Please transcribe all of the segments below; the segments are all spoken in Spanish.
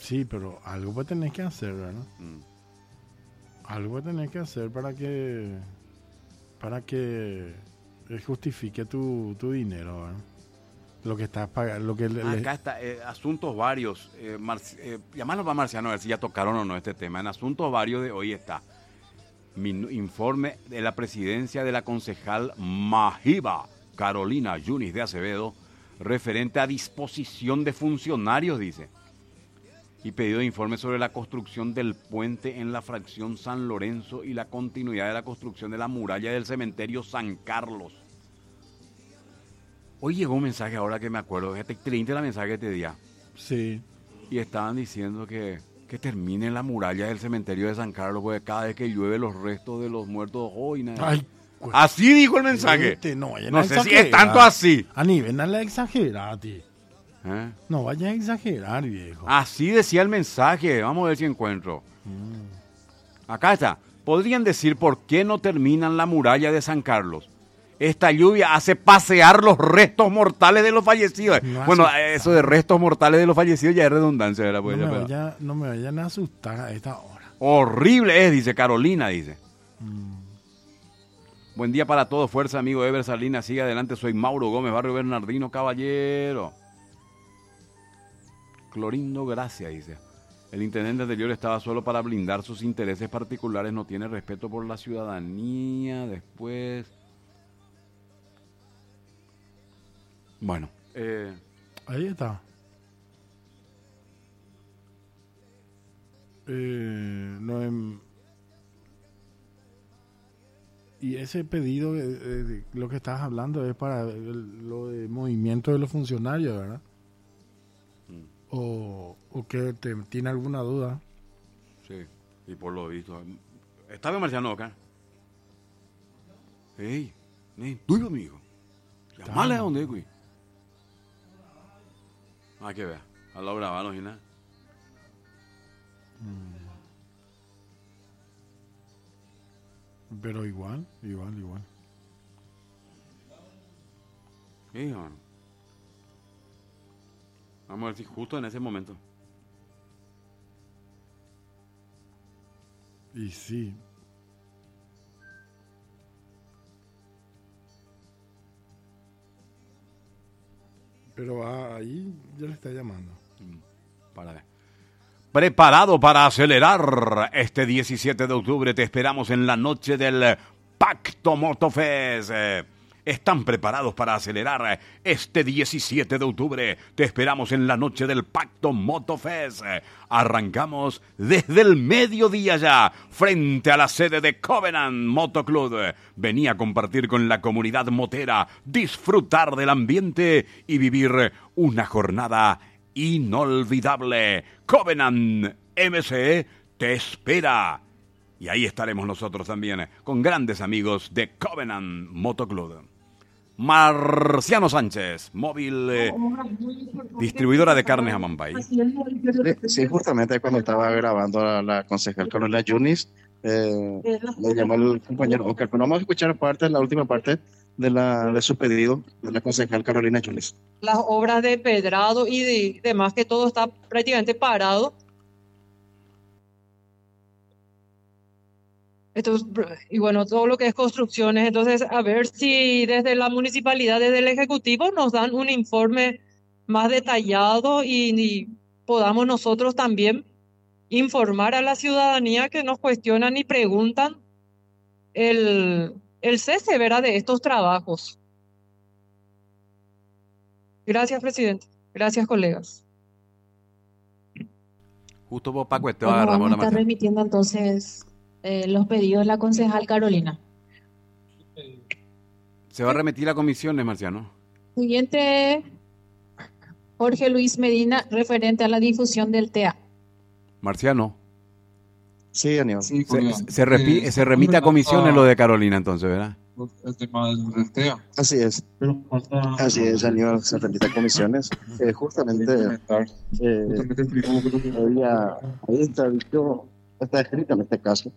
Sí, pero algo pues tenés que hacer, ¿verdad? Algo pues tenés que hacer para que justifique tu dinero, ¿verdad? Lo que estás pagando, lo que Acá está, asuntos varios. Llamarlo para Marciano a ver si ya tocaron o no este tema. En asuntos varios de hoy está informe de la presidencia de la concejal Mahiba Carolina Yunis de Acevedo, referente a disposición de funcionarios, dice. Y pedido de informe sobre la construcción del puente en la fracción San Lorenzo y la continuidad de la construcción de la muralla del cementerio San Carlos. Hoy llegó un mensaje, ahora que me acuerdo, este cliente la mensaje este día. Sí. Y estaban diciendo que termine la muralla del cementerio de San Carlos, porque cada vez que llueve los restos de los muertos hoy nada. Ay, así dijo el mensaje. No sé si es tanto así. A nivel no la exagerar, tío. No vayas a exagerar, viejo. Así decía el mensaje. Vamos a ver si encuentro. Acá está. ¿Podrían decir por qué no terminan la muralla de San Carlos? Esta lluvia hace pasear los restos mortales de los fallecidos. No bueno, eso de restos mortales de los fallecidos ya es redundancia, ¿verdad? Pues no me vayan a asustar a esta hora. Horrible es, dice Carolina, dice. Buen día para todos, fuerza, amigo Ever Salinas, sigue adelante, soy Mauro Gómez, barrio Bernardino, caballero. Clorindo Gracia, dice. El intendente anterior estaba solo para blindar sus intereses particulares, no tiene respeto por la ciudadanía, después... Bueno. Ahí está. Y ese pedido, lo que estás hablando es para lo de movimiento de los funcionarios, ¿verdad? O que tiene alguna duda. Sí, y por lo visto. ¿Está bien Marciano acá? Ey, tuyo, amigo. Llamale a donde, güey. Hay que ver. A la hora no y nada. Pero igual. Sí, bueno. Vamos a ver si justo en ese momento. Y sí. Pero ahí ya le está llamando. Para ver. Preparado para acelerar este 17 de octubre. Te esperamos en la noche del Pacto Motofest. ¿Están preparados para acelerar este 17 de octubre? Te esperamos en la noche del Pacto Motofest. Arrancamos desde el mediodía ya, frente a la sede de Covenant Motoclub. Vení a compartir con la comunidad motera, disfrutar del ambiente y vivir una jornada inolvidable. Covenant MC te espera. Y ahí estaremos nosotros también, con grandes amigos de Covenant Motoclub. Marciano Sánchez, móvil distribuidora de carnes a Mambay. Sí, justamente cuando estaba grabando a la concejal Carolina Yunis, me llamó el compañero Oscar, pero vamos a escuchar la última parte de su pedido de la concejal Carolina Yunis. Las obras de pedrado y demás, que todo está prácticamente parado. Y bueno, todo lo que es construcciones, entonces a ver si desde la municipalidad, desde el Ejecutivo nos dan un informe más detallado y podamos nosotros también informar a la ciudadanía que nos cuestionan y preguntan el cese, ¿verdad?, de estos trabajos. Gracias, presidente. Gracias, colegas. Justo vos, Paco, vamos a estar remitiendo entonces los pedidos de la concejal Carolina. Se va a remitir a comisiones, Marciano. Siguiente, Jorge Luis Medina, referente a la difusión del TEA. Marciano. Sí, Aníbal. Sí, se remite a comisiones lo de Carolina, entonces, ¿verdad? El tema del TEA. Así es. Así es, Aníbal, se remite a comisiones. Justamente ahí está dicho, está escrito en este caso,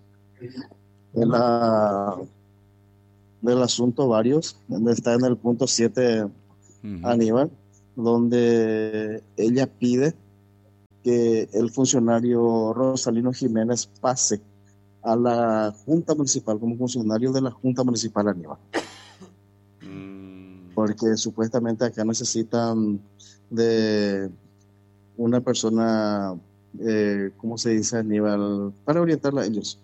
del asunto varios, donde está en el punto 7, Aníbal, donde ella pide que el funcionario Rosalino Jiménez pase a la Junta Municipal como funcionario de la Junta Municipal Aníbal. Porque supuestamente acá necesitan de una persona, ¿cómo se dice, Aníbal? Para orientarla a ellos.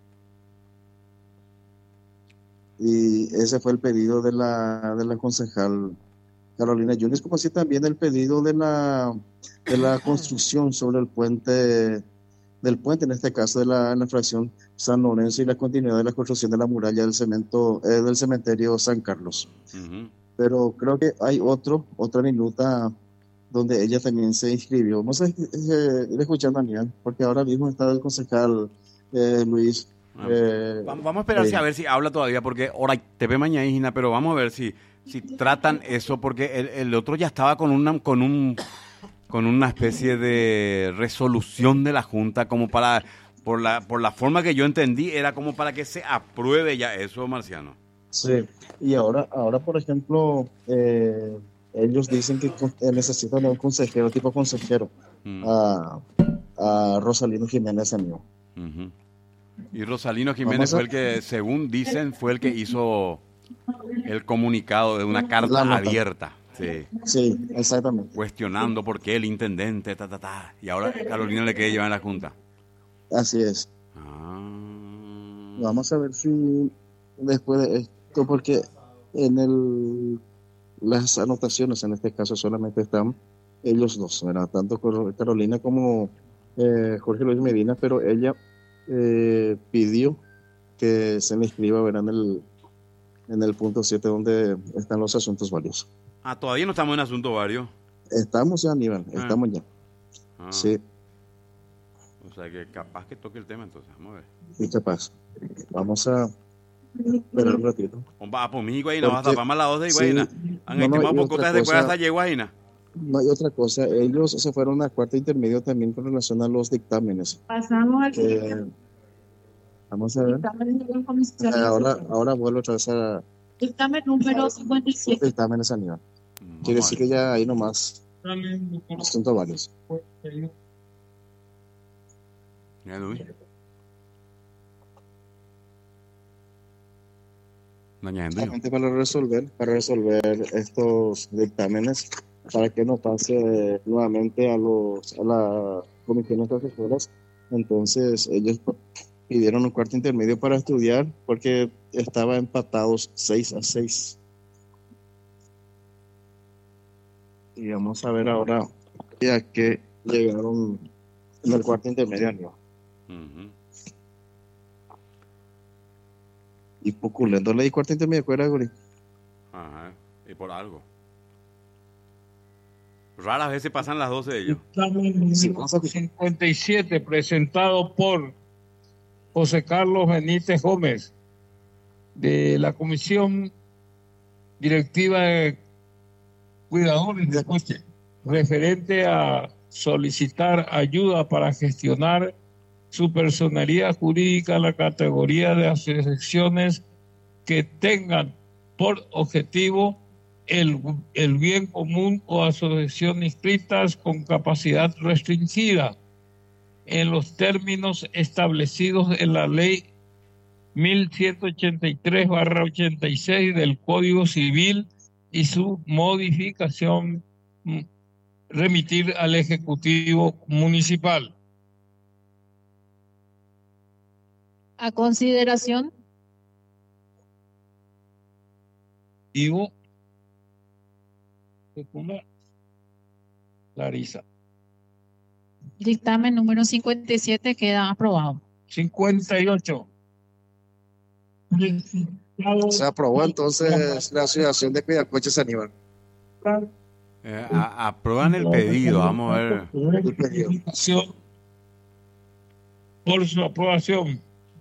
Y ese fue el pedido de la concejal Carolina Yunes, como así también el pedido de la construcción sobre el puente, en este caso de la fracción San Lorenzo, y la continuidad de la construcción de la muralla del cementerio San Carlos. Ujú. Pero creo que hay otra minuta donde ella también se inscribió. Vamos a ir escuchando a Nian, porque ahora mismo está el concejal Luis. Vamos a esperar a ver si habla todavía, porque ahora te ve mañana, pero vamos a ver si tratan eso, porque el otro ya estaba con una especie de resolución de la Junta, como para, por la forma que yo entendí, era como para que se apruebe ya eso, Marciano. Sí, y ahora por ejemplo, ellos dicen que necesitan un consejero, tipo consejero, a Rosalino Jiménez amigo. Uh-huh. Y Rosalino Jiménez fue el que, según dicen, fue el que hizo el comunicado de una carta abierta. Sí, exactamente. Cuestionando por qué el intendente, y ahora Carolina le quiere llevar en la Junta. Así es. Vamos a ver si después de esto, porque en las anotaciones en este caso solamente están ellos dos, ¿verdad? Tanto Carolina como Jorge Luis Medina, pero ella pidió que se le inscriba, ¿verdad? En el punto 7 donde están los asuntos varios. Todavía no estamos en asunto varios. Estamos ya, Aníbal, estamos ya. Sí. O sea que capaz que toque el tema entonces, vamos a ver. Sí, capaz. Vamos a esperar un ratito. Pues mi Higuaína, vas a tapar más la voz de Higuaína. No hay otra cosa, ellos se fueron a cuarto intermedio también con relación a los dictámenes. Pasamos al vamos a ver. Ahora vuelvo otra vez a dictamen número 57. Dictámenes a nivel. Quiere decir que ya hay nomás asuntos varios. Ya, Luis. Solamente para resolver estos dictámenes, para que no pase nuevamente a las comisiones asesoras. Entonces ellos pidieron un cuarto intermedio para estudiar porque estaban empatados 6-6. Y vamos a ver ahora ya que llegaron en el cuarto intermedio. Uh-huh. Y poculendo la cuarto intermedio fuera, Guri. Ajá, y por algo. Raras veces pasan las 12 de ellos. Sí, 57, presentado por José Carlos Benítez Gómez, de la Comisión Directiva de Cuidadores de Coche, referente a solicitar ayuda para gestionar su personalidad jurídica a la categoría de asociaciones que tengan por objetivo el bien común o asociaciones inscritas con capacidad restringida en los términos establecidos en la ley 1183/86 del Código Civil y su modificación remitir al Ejecutivo Municipal. A consideración. Digo, Larisa. Dictamen número 57 queda aprobado. 58. Se aprobó entonces la Asociación de Cuidacoches Aníbal. Aprueban el pedido, vamos a ver. El pedido. Por su aprobación.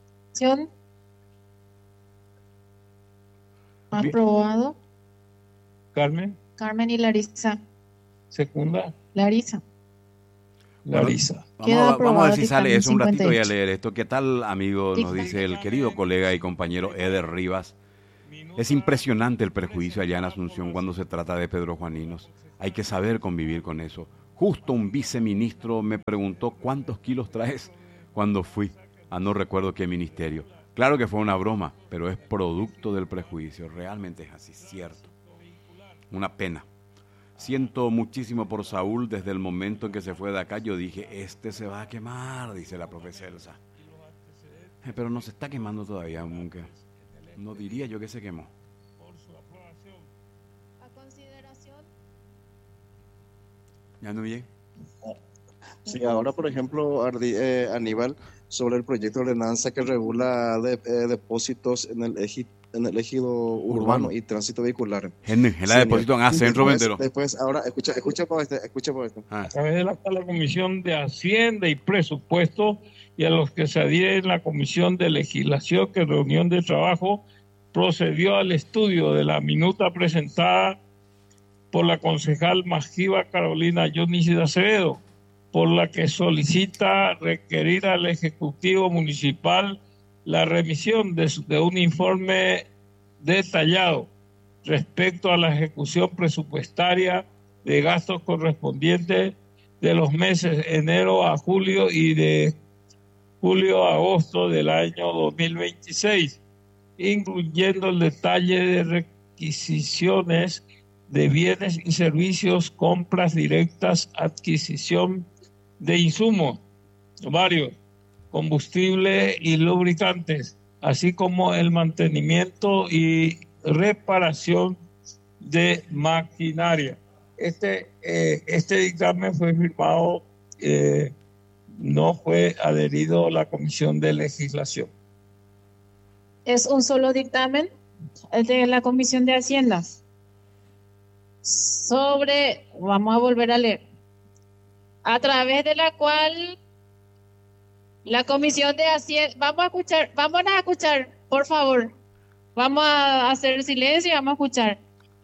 Aprobado. Carmen Y Larisa. Segunda. Larisa. Vamos a ver si sale eso un ratito. Voy a leer esto. ¿Qué tal, amigo? Nos dice el querido colega y compañero Eder Rivas. Es impresionante el perjuicio allá en Asunción cuando se trata de Pedro Juaninos. Hay que saber convivir con eso. Justo un viceministro me preguntó cuántos kilos traes cuando fui a no recuerdo qué ministerio. Claro que fue una broma, pero es producto del prejuicio. Realmente es así, cierto. Una pena. Siento muchísimo por Saúl desde el momento en que se fue de acá. Yo dije, este se va a quemar, dice la profe Celsa. Pero no se está quemando todavía, aunque no diría yo que se quemó. A consideración. ¿Ya no bien? Sí, ahora, por ejemplo, Aníbal, sobre el proyecto de ordenanza que regula depósitos en el ejido urbano y tránsito vehicular. En la depósito en centro vendero. Después, ahora, escucha por esto. A través de la Comisión de Hacienda y Presupuesto y a los que se adhieren la Comisión de Legislación, que en reunión de trabajo procedió al estudio de la minuta presentada por la concejal Majiva Carolina Yunis de Acevedo, por la que solicita requerir al Ejecutivo Municipal la remisión de un informe detallado respecto a la ejecución presupuestaria de gastos correspondientes de los meses enero a julio y de julio a agosto del año 2026, incluyendo el detalle de requisiciones de bienes y servicios, compras directas, adquisición de insumos varios, combustible y lubricantes, así como el mantenimiento y reparación de maquinaria. Este dictamen fue firmado, no fue adherido a la Comisión de Legislación. Es un solo dictamen de la Comisión de Hacienda sobre, vamos a volver a leer, a través de la cual la Comisión de Hacienda, vamos a escuchar, por favor, vamos a hacer silencio y vamos a escuchar.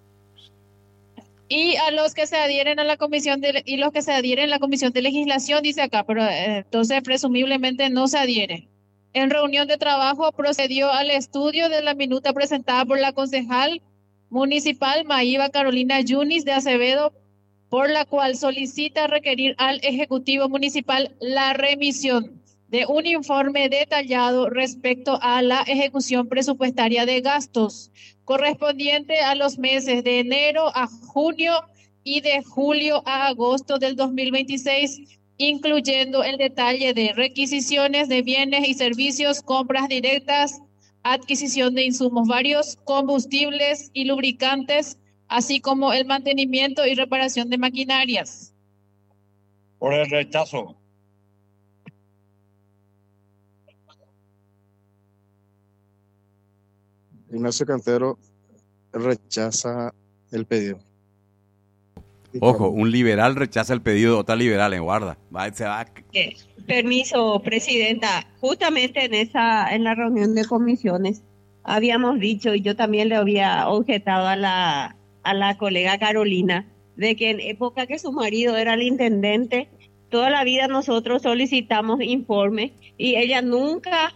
Y a los que se adhieren a la Comisión y los que se adhieren a la Comisión de Legislación, dice acá, pero entonces presumiblemente no se adhiere. En reunión de trabajo procedió al estudio de la minuta presentada por la concejal municipal Majiva Carolina Yunis de Acevedo, por la cual solicita requerir al Ejecutivo Municipal la remisión de un informe detallado respecto a la ejecución presupuestaria de gastos correspondiente a los meses de enero a junio y de julio a agosto del 2026, incluyendo el detalle de requisiciones de bienes y servicios, compras directas, adquisición de insumos varios, combustibles y lubricantes, así como el mantenimiento y reparación de maquinarias. Por el rechazo. Ignacio Cantero rechaza el pedido. Ojo, un liberal rechaza el pedido de otra liberal en guarda. Se va. Permiso, presidenta. Justamente en la reunión de comisiones habíamos dicho, y yo también le había objetado a la colega Carolina, de que en época que su marido era el intendente, toda la vida nosotros solicitamos informes y ella nunca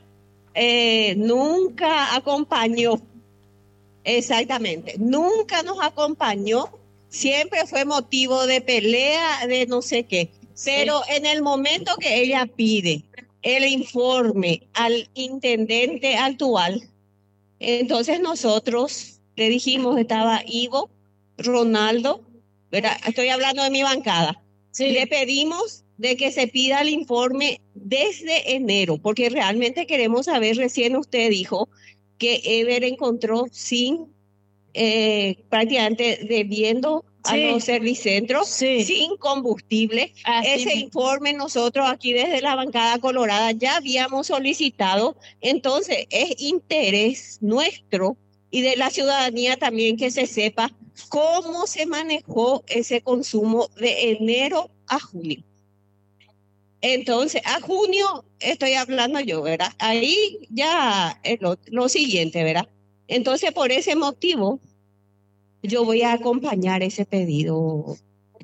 acompañó. Exactamente, nunca nos acompañó. Siempre fue motivo de pelea, de no sé qué. Pero en el momento que ella pide el informe al intendente actual, entonces nosotros le dijimos, estaba Ivo, Ronaldo, ¿verdad? Estoy hablando de mi bancada. Sí. Le pedimos de que se pida el informe desde enero, porque realmente queremos saber, recién usted dijo que Ever encontró prácticamente debiendo a los servicentros, sin combustible. Ese informe nosotros aquí desde la bancada colorada ya habíamos solicitado. Entonces es interés nuestro y de la ciudadanía también que se sepa cómo se manejó ese consumo de enero a junio. Entonces, a junio estoy hablando yo, ¿verdad? Ahí ya es lo siguiente, ¿verdad? Entonces, por ese motivo, yo voy a acompañar ese pedido.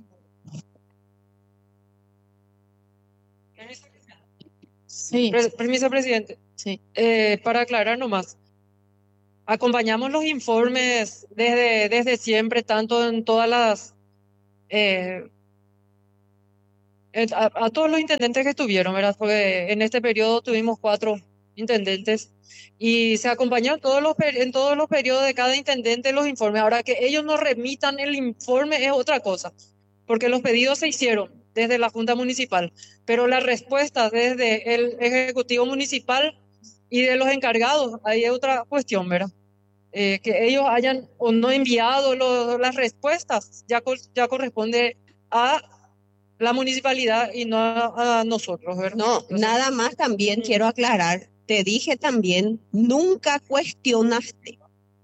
Sí. Permiso, presidente. Sí. Para aclarar nomás, acompañamos los informes desde siempre, tanto en todas las A todos los intendentes que estuvieron, ¿verdad? Porque en este periodo tuvimos 4 intendentes y se acompañaron en todos los periodos de cada intendente los informes. Ahora que ellos nos remitan el informe es otra cosa, porque los pedidos se hicieron desde la Junta Municipal, pero la respuesta desde el Ejecutivo Municipal y de los encargados, ahí es otra cuestión, ¿verdad? Que ellos hayan o no enviado las respuestas, ya corresponde a la municipalidad y no a nosotros, ¿verdad? No, nada más también quiero aclarar, te dije también, nunca cuestionaste.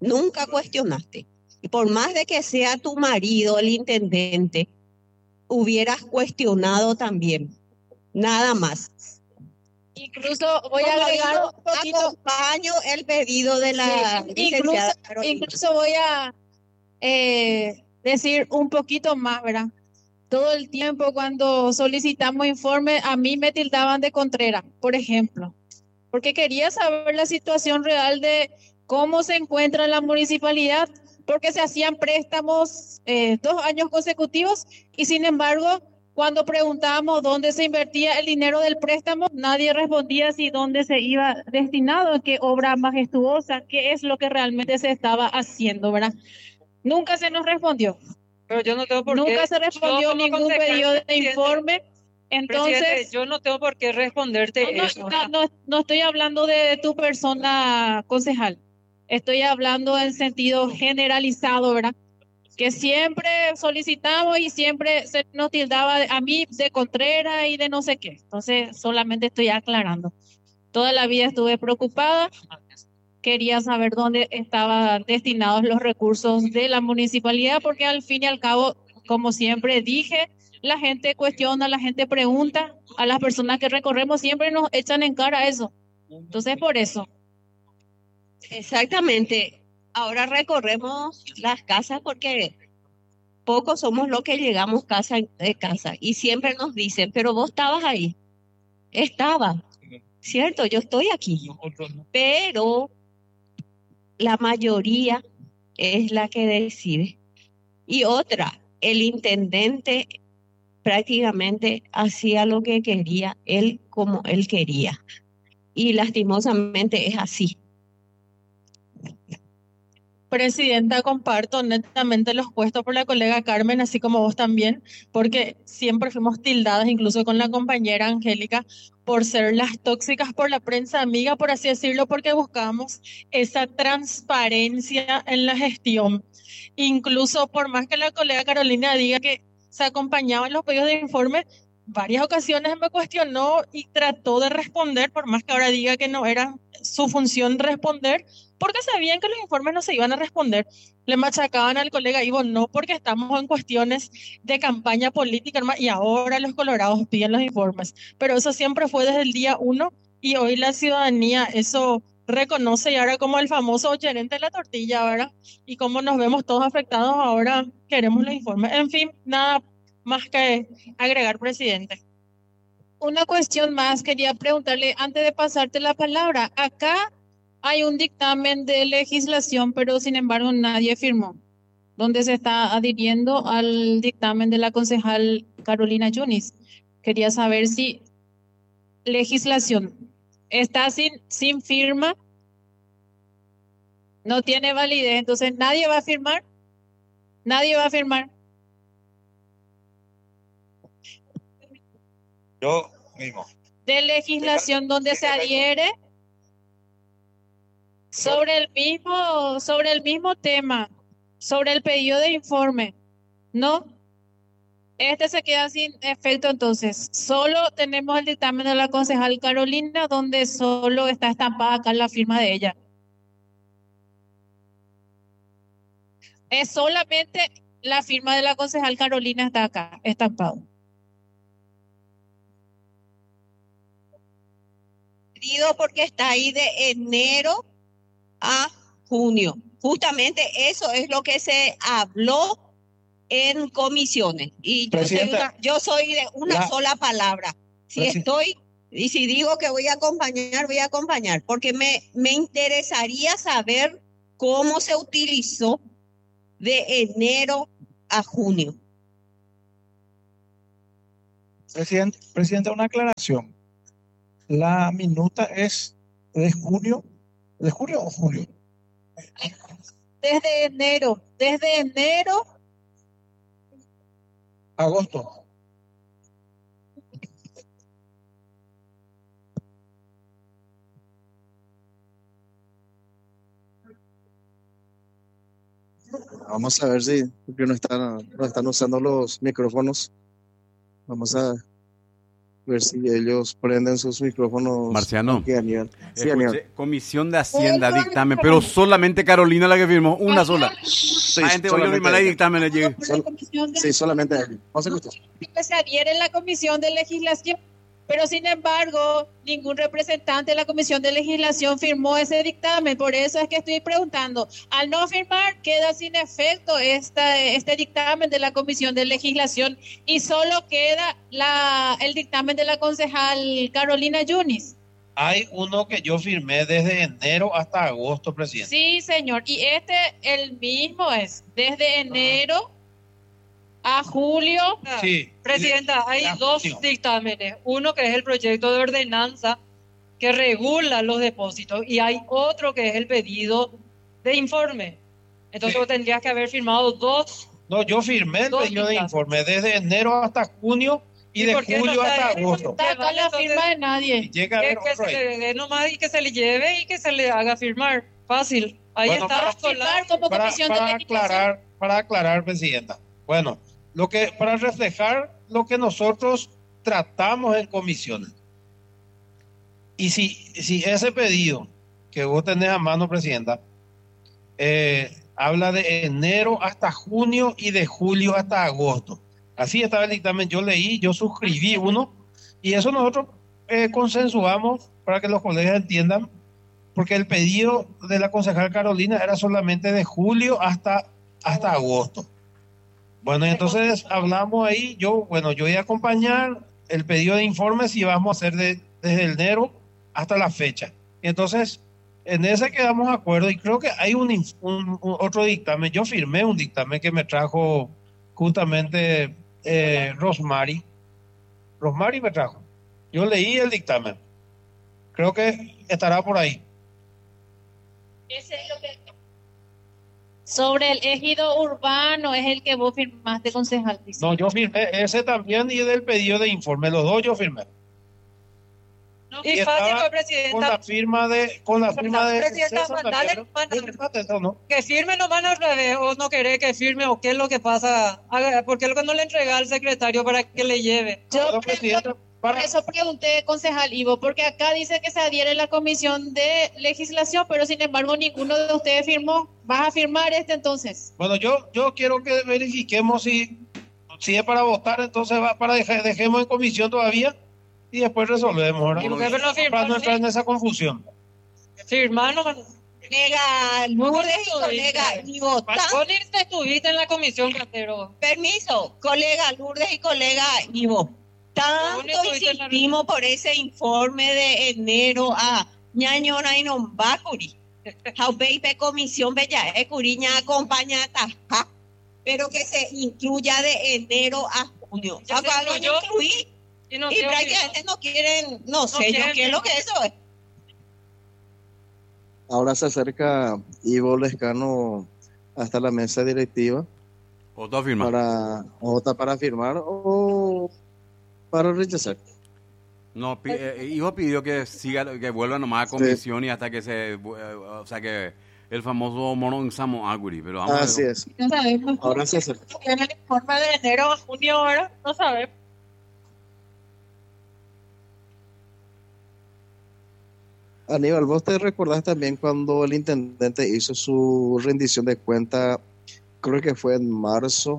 Y por más de que sea tu marido el intendente, hubieras cuestionado también, nada más. Incluso voy a agregar un poquito. Acompaño el pedido de la licenciada Carolina. Incluso voy a decir un poquito más, ¿verdad? Todo el tiempo cuando solicitamos informes, a mí me tildaban de contrera, por ejemplo, porque quería saber la situación real de cómo se encuentra la municipalidad, porque se hacían préstamos 2 años consecutivos y sin embargo, cuando preguntábamos dónde se invertía el dinero del préstamo, nadie respondía si dónde se iba destinado, a qué obra majestuosa, qué es lo que realmente se estaba haciendo, ¿verdad? Nunca se nos respondió. Pero yo no tengo por qué. Nunca se respondió ningún pedido de informe. Entonces, yo no tengo por qué responderte eso. No estoy hablando de tu persona, concejal. Estoy hablando en sentido generalizado, ¿verdad? Que siempre solicitamos y siempre se nos tildaba a mí de contrera y de no sé qué. Entonces, solamente estoy aclarando. Toda la vida estuve preocupada. Quería saber dónde estaban destinados los recursos de la municipalidad, porque al fin y al cabo, como siempre dije, la gente cuestiona, la gente pregunta, a las personas que recorremos siempre nos echan en cara eso. Entonces, por eso. Exactamente. Ahora recorremos las casas porque pocos somos los que llegamos casa de casa y siempre nos dicen, pero vos estabas ahí. Estaba, cierto, yo estoy aquí, pero la mayoría es la que decide. Y otra, el intendente prácticamente hacía lo que quería, él como él quería. Y lastimosamente es así. Presidenta, comparto netamente los puestos por la colega Carmen, así como vos también, porque siempre fuimos tildadas, incluso con la compañera Angélica, por ser las tóxicas por la prensa amiga, por así decirlo, porque buscamos esa transparencia en la gestión. Incluso por más que la colega Carolina diga que se acompañaba en los pedidos de informe, varias ocasiones me cuestionó y trató de responder, por más que ahora diga que no era su función responder, porque sabían que los informes no se iban a responder. Le machacaban al colega Ivo, no porque estamos en cuestiones de campaña política, y ahora los colorados piden los informes. Pero eso siempre fue desde el día 1 y hoy la ciudadanía eso reconoce y ahora como el famoso gerente de la tortilla, ¿verdad? Y como nos vemos todos afectados, ahora queremos los informes. En fin, nada más que agregar, presidente. Una cuestión más, quería preguntarle antes de pasarte la palabra. Acá hay un dictamen de legislación, pero sin embargo nadie firmó, donde se está adhiriendo al dictamen de la concejal Carolina Yunis. Quería saber si legislación está sin firma, no tiene validez, entonces nadie va a firmar. Yo mismo. De legislación donde se adhiere sobre el mismo tema, sobre el pedido de informe, ¿no? Este se queda sin efecto, entonces. Solo tenemos el dictamen de la concejal Carolina, donde solo está estampada acá la firma de ella. Es solamente la firma de la concejal Carolina está acá, estampado. Porque está ahí de enero a junio. Justamente eso es lo que se habló en comisiones. Y yo soy de una sola palabra. Y si digo que voy a acompañar, porque me interesaría saber cómo se utilizó de enero a junio. Presidente, una aclaración. La minuta es de junio o julio. Desde enero, Agosto. Vamos a ver si, porque no están usando los micrófonos. Vamos a ver si ellos prenden sus micrófonos. Marciano, aquí, Aníbal. Sí, escuché, Aníbal. Comisión de Hacienda, dictamen, pero solamente Carolina la que firmó, una sola. Sí, La gente oyó firmar el dictamen, le llegué. Sí, solamente aquí. Vamos a escuchar. que se adhiere en la Comisión de Legislación, pero sin embargo, ningún representante de la Comisión de Legislación firmó ese dictamen. Por eso es que estoy preguntando. Al no firmar, queda sin efecto este dictamen de la Comisión de Legislación y solo queda el dictamen de la concejal Carolina Yunis. Hay uno que yo firmé desde enero hasta agosto, presidente. Sí, señor. Y el mismo es desde enero a julio. Sí. Presidenta, hay dos dictámenes. Uno que es el proyecto de ordenanza que regula los depósitos y hay otro que es el pedido de informe. Entonces vos tendrías que haber firmado dos. No, yo firmé el pedido de informe desde enero hasta junio y de julio hasta agosto. No está la firma de nadie. Y llega a haber Que otro se ahí. le dé nomás y que se le lleve y que se le haga firmar. Fácil. Ahí Bueno, está. Para aclarar, presidenta. Bueno, para reflejar lo que nosotros tratamos en comisiones. Y si ese pedido que vos tenés a mano, presidenta, habla de enero hasta junio y de julio hasta agosto. Así estaba el dictamen, yo leí, yo suscribí uno, y eso nosotros consensuamos para que los colegas entiendan, porque el pedido de la concejal Carolina era solamente de julio hasta agosto. Bueno, entonces hablamos ahí, yo voy a acompañar el pedido de informes y vamos a hacer desde enero hasta la fecha. Entonces, en ese quedamos de acuerdo y creo que hay un otro dictamen. Yo firmé un dictamen que me trajo justamente Rosmary. Rosmary me trajo. Yo leí el dictamen. Creo que estará por ahí. Ese es lo que... Sobre el ejido urbano es el que vos firmaste, concejal. No, yo firmé ese también y del pedido de informe. Los dos yo firmé. Y fácil, presidenta. Con la firma de presidenta, que firme no van al revés, o no querés que firme, o qué es lo que pasa, porque lo que no le entrega al secretario para que le lleve. Por eso pregunté, concejal Ivo, porque acá dice que se adhiere la Comisión de Legislación, pero sin embargo ninguno de ustedes firmó. ¿Vas a firmar entonces? Bueno, yo quiero que verifiquemos si es para votar, entonces dejemos en comisión todavía y después resolvemos, ¿verdad? Para no entrar en esa confusión. Firmar no. Colega Lourdes y colega Ivo. Vos ni estuviste en la comisión, Cantero. Permiso, colega Lourdes y colega Ivo. Tanto insistimos por ese informe de enero a ñañona y nombacuri. Jaupeipe comisión bella curiña acompaña a pero que se incluya de enero a junio. Acá lo incluí y prácticamente no quieren, no sé yo qué es lo que eso es. Ahora se acerca Ivo Lescano hasta la mesa directiva. ¿Otra firma? Para firmar o para rechazar. No, Ivo pidió que vuelva nomás a comisión y hasta que que el famoso mono en Samo Aguri, pero vamos así es. No sabemos. Ahora se acerca. En el informe de enero a junio ahora, no sabemos. Aníbal, vos te recordás también cuando el intendente hizo su rendición de cuenta, creo que fue en marzo.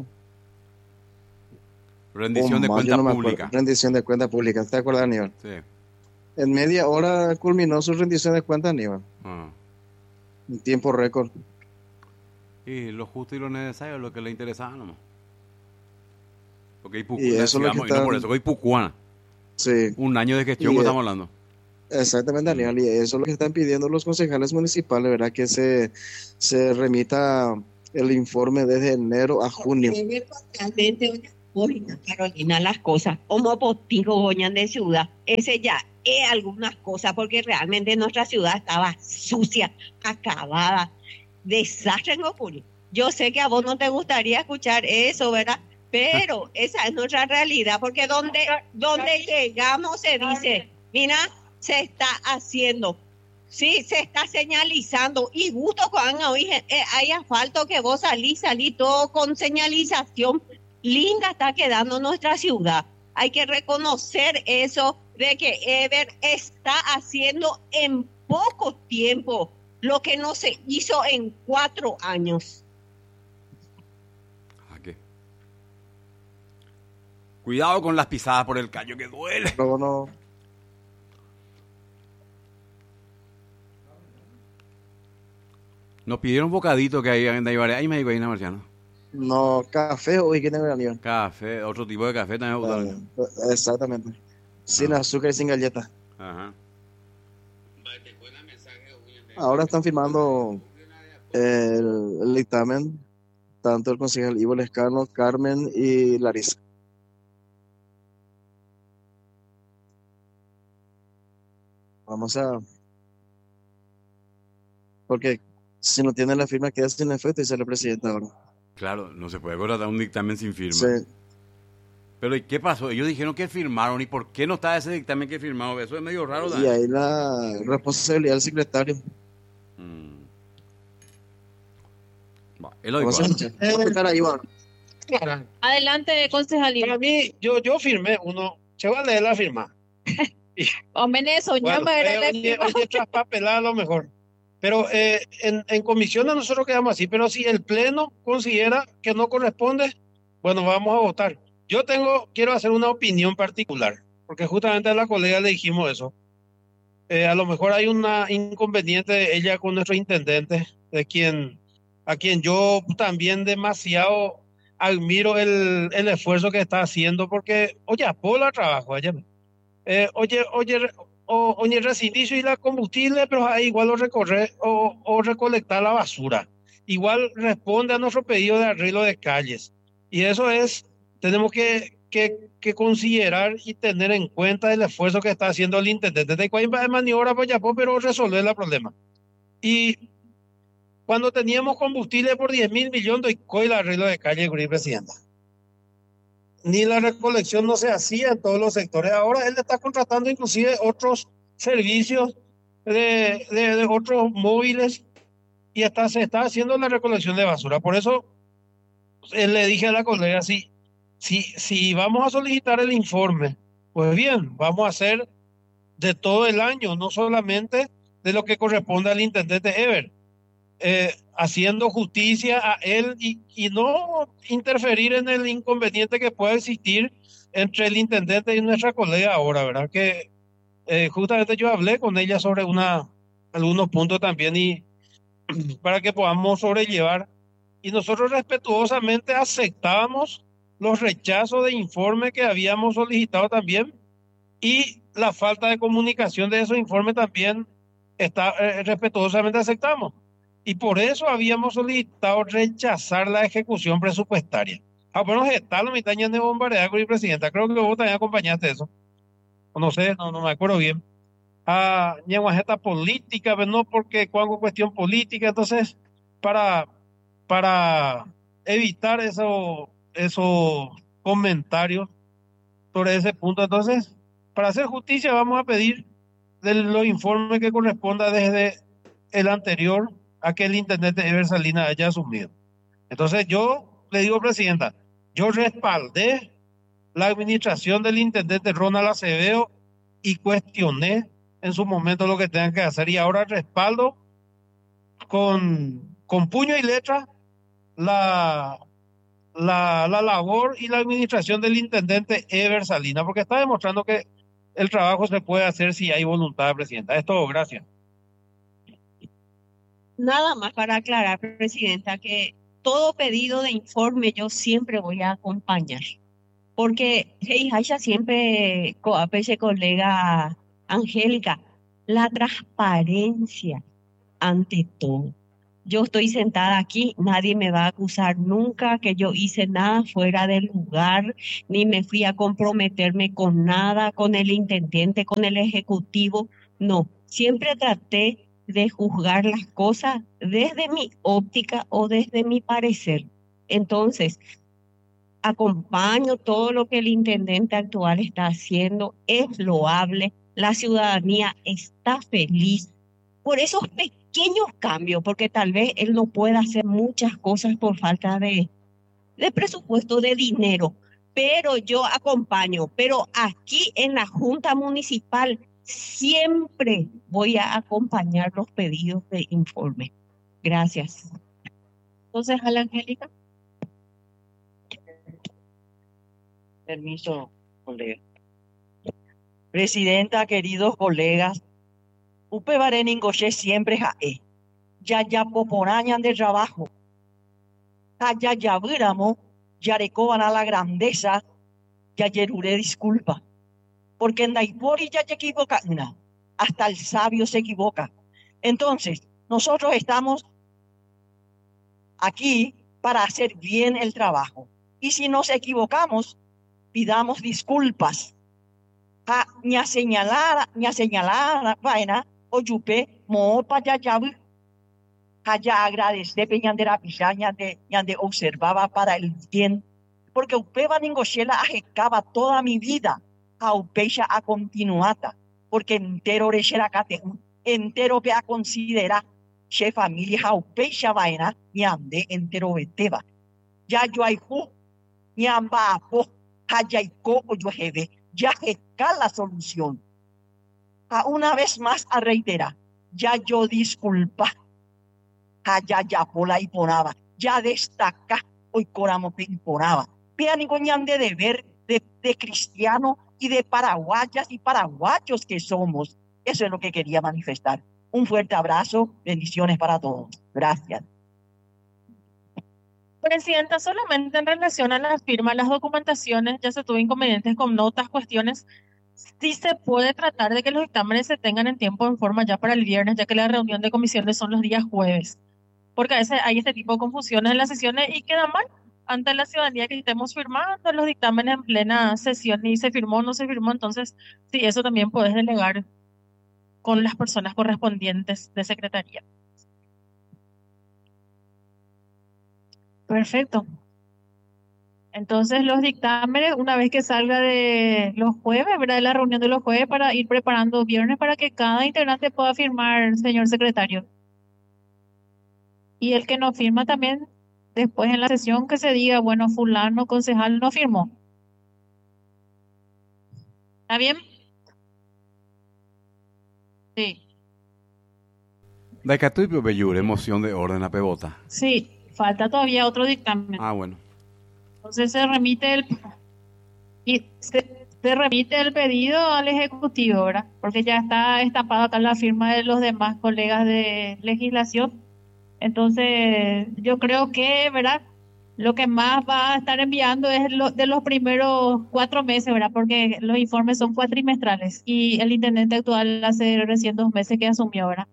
Rendición de cuenta pública. Rendición de cuenta pública, ¿te acuerdas, Aníbal? Sí. En media hora culminó su rendición de cuenta, Aníbal. En tiempo récord. Y lo justo y lo necesario, lo que le interesaba nomás. Porque hay Pucuana. Sí. Un año de gestión que estamos hablando. Exactamente, Daniel, y eso es lo que están pidiendo los concejales municipales, ¿verdad? Que se remita el informe desde enero a junio. Oye, Carolina, las cosas, como potigo goñan de ciudad, ese ya es algunas cosas, porque realmente nuestra ciudad estaba sucia, acabada, desastre en ocurrir. Yo sé que a vos no te gustaría escuchar eso, ¿verdad? Pero esa es nuestra realidad, porque donde llegamos se dice, mira, se está haciendo, sí, se está señalizando, y justo cuando hay asfalto que vos salí todo con señalización, linda está quedando nuestra ciudad. Hay que reconocer eso de que Ever está haciendo en poco tiempo lo que no se hizo en 4 años. Cuidado con las pisadas por el callo que duele. No. Nos pidieron un bocadito que hay en Ibaré. Ahí me digo, ahí en Marciano. No, café hoy que tengo Café, otro tipo de café también. Exactamente. Sin azúcar y sin galletas. Ajá. Ahora están firmando el dictamen, tanto el concejal Ivo Lescano, Carmen y Larisa. Vamos a... Porque si no tiene la firma queda sin efecto y sale el presidente ahora. Claro, no se puede contratar un dictamen sin firma. Sí. Pero ¿y qué pasó? Ellos dijeron que firmaron. ¿Y por qué no está ese dictamen que firmaron? Eso es medio raro. Y ahí la responsabilidad del secretario. Él lo dijo. Adelante, concejalía. Para mí, yo firmé uno. Se va a leer la firma. Hombre, soñamos oye, traspapelada a lo mejor. Pero en comisiones nosotros quedamos así. Pero si el Pleno considera que no corresponde, bueno, vamos a votar. Quiero hacer una opinión particular, porque justamente a la colega le dijimos eso. A lo mejor hay una inconveniente de ella con nuestro intendente, a quien yo también demasiado admiro el esfuerzo que está haciendo, porque, oye, apola trabajo, oye, residicio y la combustible, pero ahí igual o recolectar la basura. Igual responde a nuestro pedido de arreglo de calles. Y eso tenemos que considerar y tener en cuenta el esfuerzo que está haciendo el intendente. De cuál de maniobra, pues ya, pero resolver el problema. Y cuando teníamos combustible por 10.000 millones, y el arreglo de calle, presidenta. Ni la recolección no se hacía en todos los sectores. Ahora él está contratando inclusive otros servicios de otros móviles y se está haciendo la recolección de basura. Por eso le dije a la colega, si vamos a solicitar el informe, pues bien, vamos a hacer de todo el año, no solamente de lo que corresponde al intendente Ever, haciendo justicia a él y no interferir en el inconveniente que pueda existir entre el intendente y nuestra colega ahora, ¿verdad? Que justamente yo hablé con ella sobre algunos puntos también y para que podamos sobrellevar. Y nosotros respetuosamente aceptábamos los rechazos de informe que habíamos solicitado también y la falta de comunicación de esos informes también respetuosamente aceptamos. Y por eso habíamos solicitado rechazar la ejecución presupuestaria. Bueno, está la mitad de bombardear con el presidenta. Creo que vos también acompañaste eso. No sé, no me acuerdo bien. Ñeguajeta política, pero no porque cuando cuestión política. Entonces, para evitar esos comentarios sobre ese punto, entonces, para hacer justicia vamos a pedir de los informes que corresponda desde el anterior a que el intendente Ever Salinas haya asumido. Entonces yo le digo, presidenta, yo respaldé la administración del intendente Ronald Acevedo y cuestioné en su momento lo que tengan que hacer y ahora respaldo con puño y letra la labor y la administración del intendente Ever Salinas, porque está demostrando que el trabajo se puede hacer si hay voluntad, presidenta. Es todo, gracias. Nada más para aclarar, presidenta, que todo pedido de informe yo siempre voy a acompañar, porque ella siempre, colega Angélica, la transparencia ante todo. Yo estoy sentada aquí, nadie me va a acusar nunca que yo hice nada fuera del lugar, ni me fui a comprometerme con nada, con el intendente, con el ejecutivo. No, siempre traté de juzgar las cosas desde mi óptica o desde mi parecer. Entonces, acompaño todo lo que el intendente actual está haciendo, es loable, la ciudadanía está feliz por esos pequeños cambios, porque tal vez él no pueda hacer muchas cosas por falta de presupuesto, de dinero, pero yo acompaño. Pero aquí en la Junta Municipal siempre voy a acompañar los pedidos de informe. Gracias. Entonces, a la Angélica. Permiso, colega. Presidenta, queridos colegas, upe bareningoche siempre jae. Ya poporañan de trabajo. Ya viramo, ya recoban a la grandeza, ya yerure disculpa. Porque en Daipori ya se equivoca una. Hasta el sabio se equivoca. Entonces, nosotros estamos aquí para hacer bien el trabajo. Y si nos equivocamos, pidamos disculpas. Ña señalara, vaina, o yupe, mo pa ya agradecer, ñandera pisaña ñande observaba para el bien. Porque upe va ningochela ajecaba toda mi vida, a upecha a continuata, porque entero rechera cate, entero que a considera, che familia a upecha vaina, ñande entero beteba. Ya yo hay ju, ñamba apo, Hayaiko o Yohebe, ya está la solución. Una vez más a reiterar, ya yo disculpa, ya pola y ponaba, ya destaca, hoy coramo y ponaba. Vean ningún de deber de cristiano y de paraguayas y paraguayos que somos. Eso es lo que quería manifestar. Un fuerte abrazo, bendiciones para todos. Gracias. Presidenta, solamente en relación a las firmas, las documentaciones, ya se tuvo inconvenientes con notas, cuestiones. Sí se puede tratar de que los dictámenes se tengan en tiempo, en forma ya para el viernes, ya que la reunión de comisiones son los días jueves. Porque a veces hay este tipo de confusiones en las sesiones y queda mal ante la ciudadanía que estemos firmando los dictámenes en plena sesión y se firmó o no se firmó. Entonces, sí, eso también puedes delegar con las personas correspondientes de secretaría. Perfecto. Entonces los dictámenes, una vez que salga de los jueves, ¿verdad? De la reunión de los jueves, para ir preparando viernes para que cada integrante pueda firmar, señor secretario. Y el que no firma también, después en la sesión que se diga, bueno, fulano, concejal, no firmó. ¿Está bien? Sí. De Catuipio Bellure, moción de orden a pebota. Sí. Falta todavía otro dictamen. Bueno. Entonces se remite el pedido al Ejecutivo, ¿verdad? Porque ya está estampado acá la firma de los demás colegas de legislación. Entonces, yo creo que, ¿verdad? Lo que más va a estar enviando es de los primeros 4 meses, ¿verdad? Porque los informes son cuatrimestrales y el intendente actual hace recién 2 meses que asumió, ¿verdad?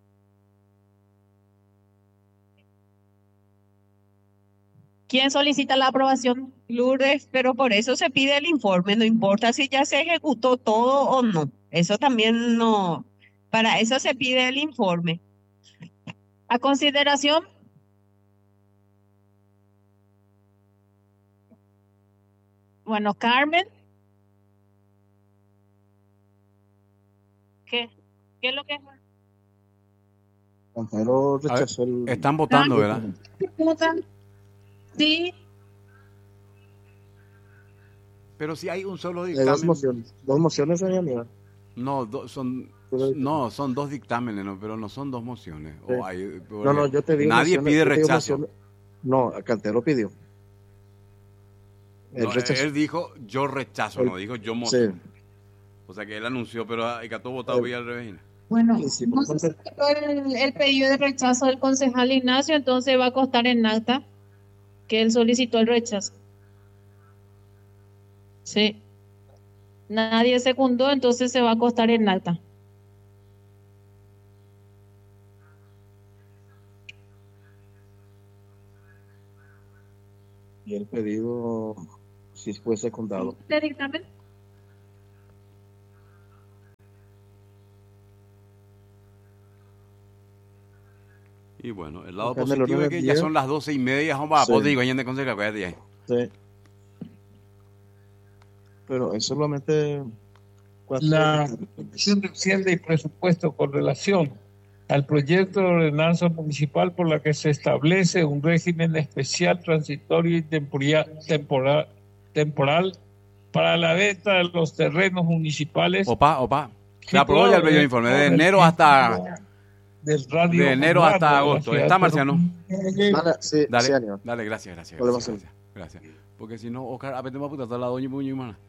¿Quién solicita la aprobación? Lourdes, pero por eso se pide el informe, no importa si ya se ejecutó todo o no. Eso también no, para eso se pide el informe. A consideración. Bueno, Carmen. ¿Qué es lo que es? Pero rechazó Están votando, ¿verdad? ¿Votan? Sí. Pero si hay un solo Hay dictamen. dos mociones en realidad. No, son 2 dictámenes, ¿no? Pero no son 2 mociones. Sí. No, yo te digo nadie mociones, pide rechazo. No, Cantero pidió. Él dijo yo rechazo, no dijo yo moción. Sí. O sea que él anunció, pero hay que todo votado y al revés. Bueno, Sí, no se aceptó el pedido de rechazo del concejal Ignacio, entonces va a constar en acta que él solicitó el rechazo. Sí. Nadie secundó, entonces se va a constar en acta. Y el pedido, si fue secundado. ¿De dictamen? Y bueno, el lado Acá en el positivo orden es que del ya día. son las 12:30, vamos a Sí. poder ir de consejo, Sí. Pero es solamente La Comisión de Hacienda y Presupuesto con relación al proyecto de ordenanza municipal por la que se establece un régimen especial, transitorio y temporal para la venta de los terrenos municipales. Opa. Se aprobó ya el pedido de informe de enero hasta agosto. ¿Está, Marciano? Sí, Dale, señor. dale, gracias. Podemos Gracias. Porque si no, Oscar, apetemos puta, está la doña muy humana.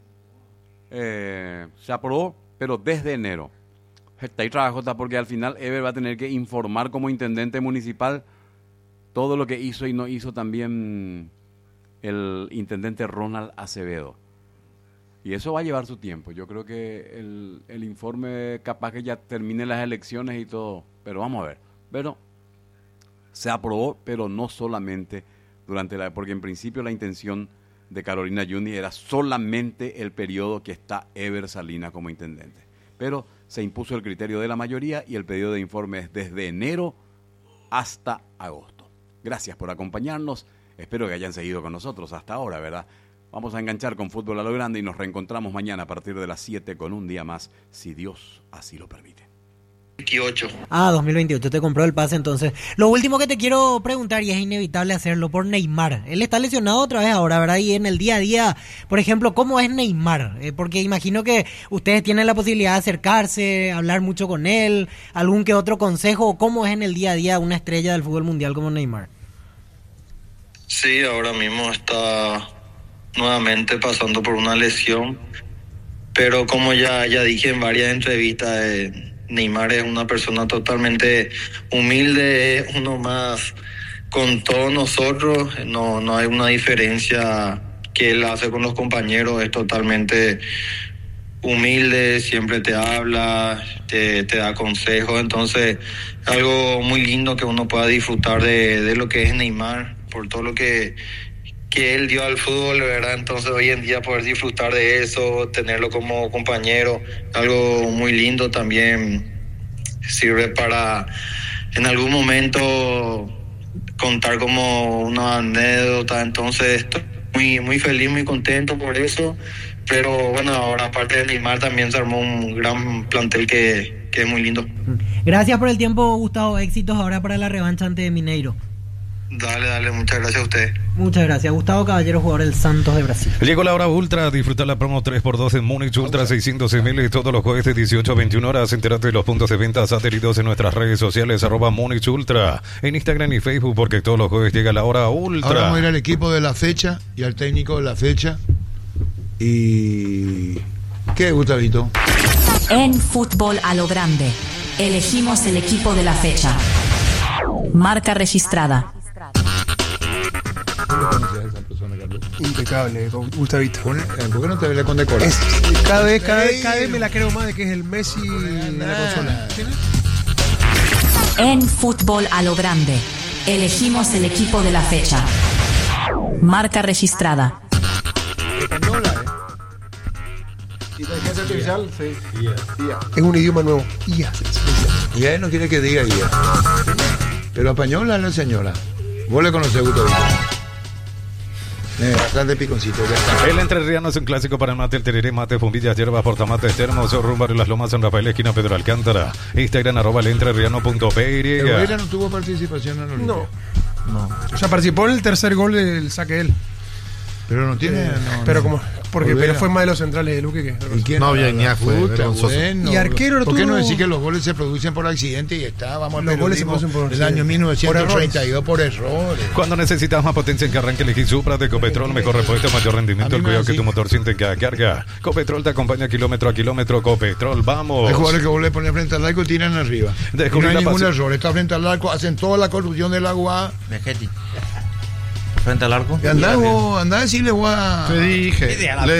Se aprobó, pero desde enero. Está ahí trabajo, porque al final Ever va a tener que informar como intendente municipal todo lo que hizo y no hizo también el intendente Ronald Acevedo. Y eso va a llevar su tiempo. Yo creo que el informe capaz que ya termine las elecciones y todo. Pero vamos a ver. Pero se aprobó, pero no solamente porque en principio la intención de Carolina Yuni era solamente el periodo que está Ever Salinas como intendente. Pero se impuso el criterio de la mayoría y el pedido de informe es desde enero hasta agosto. Gracias por acompañarnos. Espero que hayan seguido con nosotros hasta ahora, ¿verdad? Vamos a enganchar con Fútbol a lo Grande y nos reencontramos mañana a partir de las 7 con un día más, si Dios así lo permite. 2028. 2028 te compró el pase entonces. Lo último que te quiero preguntar, y es inevitable hacerlo, por Neymar. Él está lesionado otra vez ahora, ¿verdad? Y en el día a día, por ejemplo, ¿cómo es Neymar? Porque imagino que ustedes tienen la posibilidad de acercarse, hablar mucho con él, algún que otro consejo. ¿Cómo es en el día a día una estrella del fútbol mundial como Neymar? Sí, ahora mismo está nuevamente pasando por una lesión, pero como ya dije en varias entrevistas, Neymar es una persona totalmente humilde, es uno más con todos nosotros, no hay una diferencia que él hace con los compañeros, es totalmente humilde, siempre te habla, te da consejos, entonces algo muy lindo que uno pueda disfrutar de lo que es Neymar, por todo lo que él dio al fútbol, ¿verdad? Entonces hoy en día poder disfrutar de eso, tenerlo como compañero, algo muy lindo también sirve para en algún momento contar como una anécdota, entonces estoy muy feliz, muy contento por eso, pero bueno, ahora aparte de Neymar también se armó un gran plantel que es muy lindo. Gracias por el tiempo, Gustavo, éxitos ahora para la revancha ante Mineiro. Dale, muchas gracias a usted. Muchas gracias. Gustavo Caballero, jugador del Santos de Brasil. Llegó la hora ultra, disfrutar la promo 3x2 en Múnich Ultra 600ml todos los jueves de 18 a 21 horas. Entérate de los puntos de venta adheridos en nuestras redes sociales, @Múnich Ultra, en Instagram y Facebook, porque todos los jueves llega la hora ultra. Ahora vamos a ir al equipo de la fecha y al técnico de la fecha. Y... ¿qué, Gustavito? En Fútbol a lo Grande, elegimos el equipo de la fecha. Marca registrada. Impecable, Gustavito. ¿Por qué no te hablé con decorar? Cada vez me la creo más de que es el Messi de la consola. En Fútbol a lo Grande, elegimos el equipo de la fecha. Marca registrada. Inteligencia artificial, sí. IA. Es un idioma nuevo. IA. Y él no quiere que diga IA. Pero española la señora. Vos le conocés, Gustavito. Bastante piconcito. El entrerriano es un clásico para el mate, el tereré, mate, bombillas, hierbas, portamates, termos, rumbo en las lomas, San Rafael, esquina Pedro Alcántara. Instagram, @elentrerriano.py. Herrera no tuvo participación en Olimpia. No. O sea, participó en el tercer gol del saque él. Pero no tiene. Pero como. Pero fue más de los centrales de Luque que. ¿Y quién? No, ya fue bueno. Y arquero. ¿Por qué no decir que los goles se producen por accidente y está? Vamos a los goles se producen por el año 1932 por errores. Cuando necesitas más potencia en que arranque, elegí Supra de Copetrol, mejor repuesto, mayor rendimiento, el cuidado que tu motor siente en cada carga. Copetrol te acompaña kilómetro a kilómetro. Copetrol, vamos. Hay jugadores que vos le pones frente al arco y tiran arriba. No hay ningún error. Está frente al arco, hacen toda la construcción del agua. Vegetti. frente al arco. Y andá a decirle, guau. Te dije.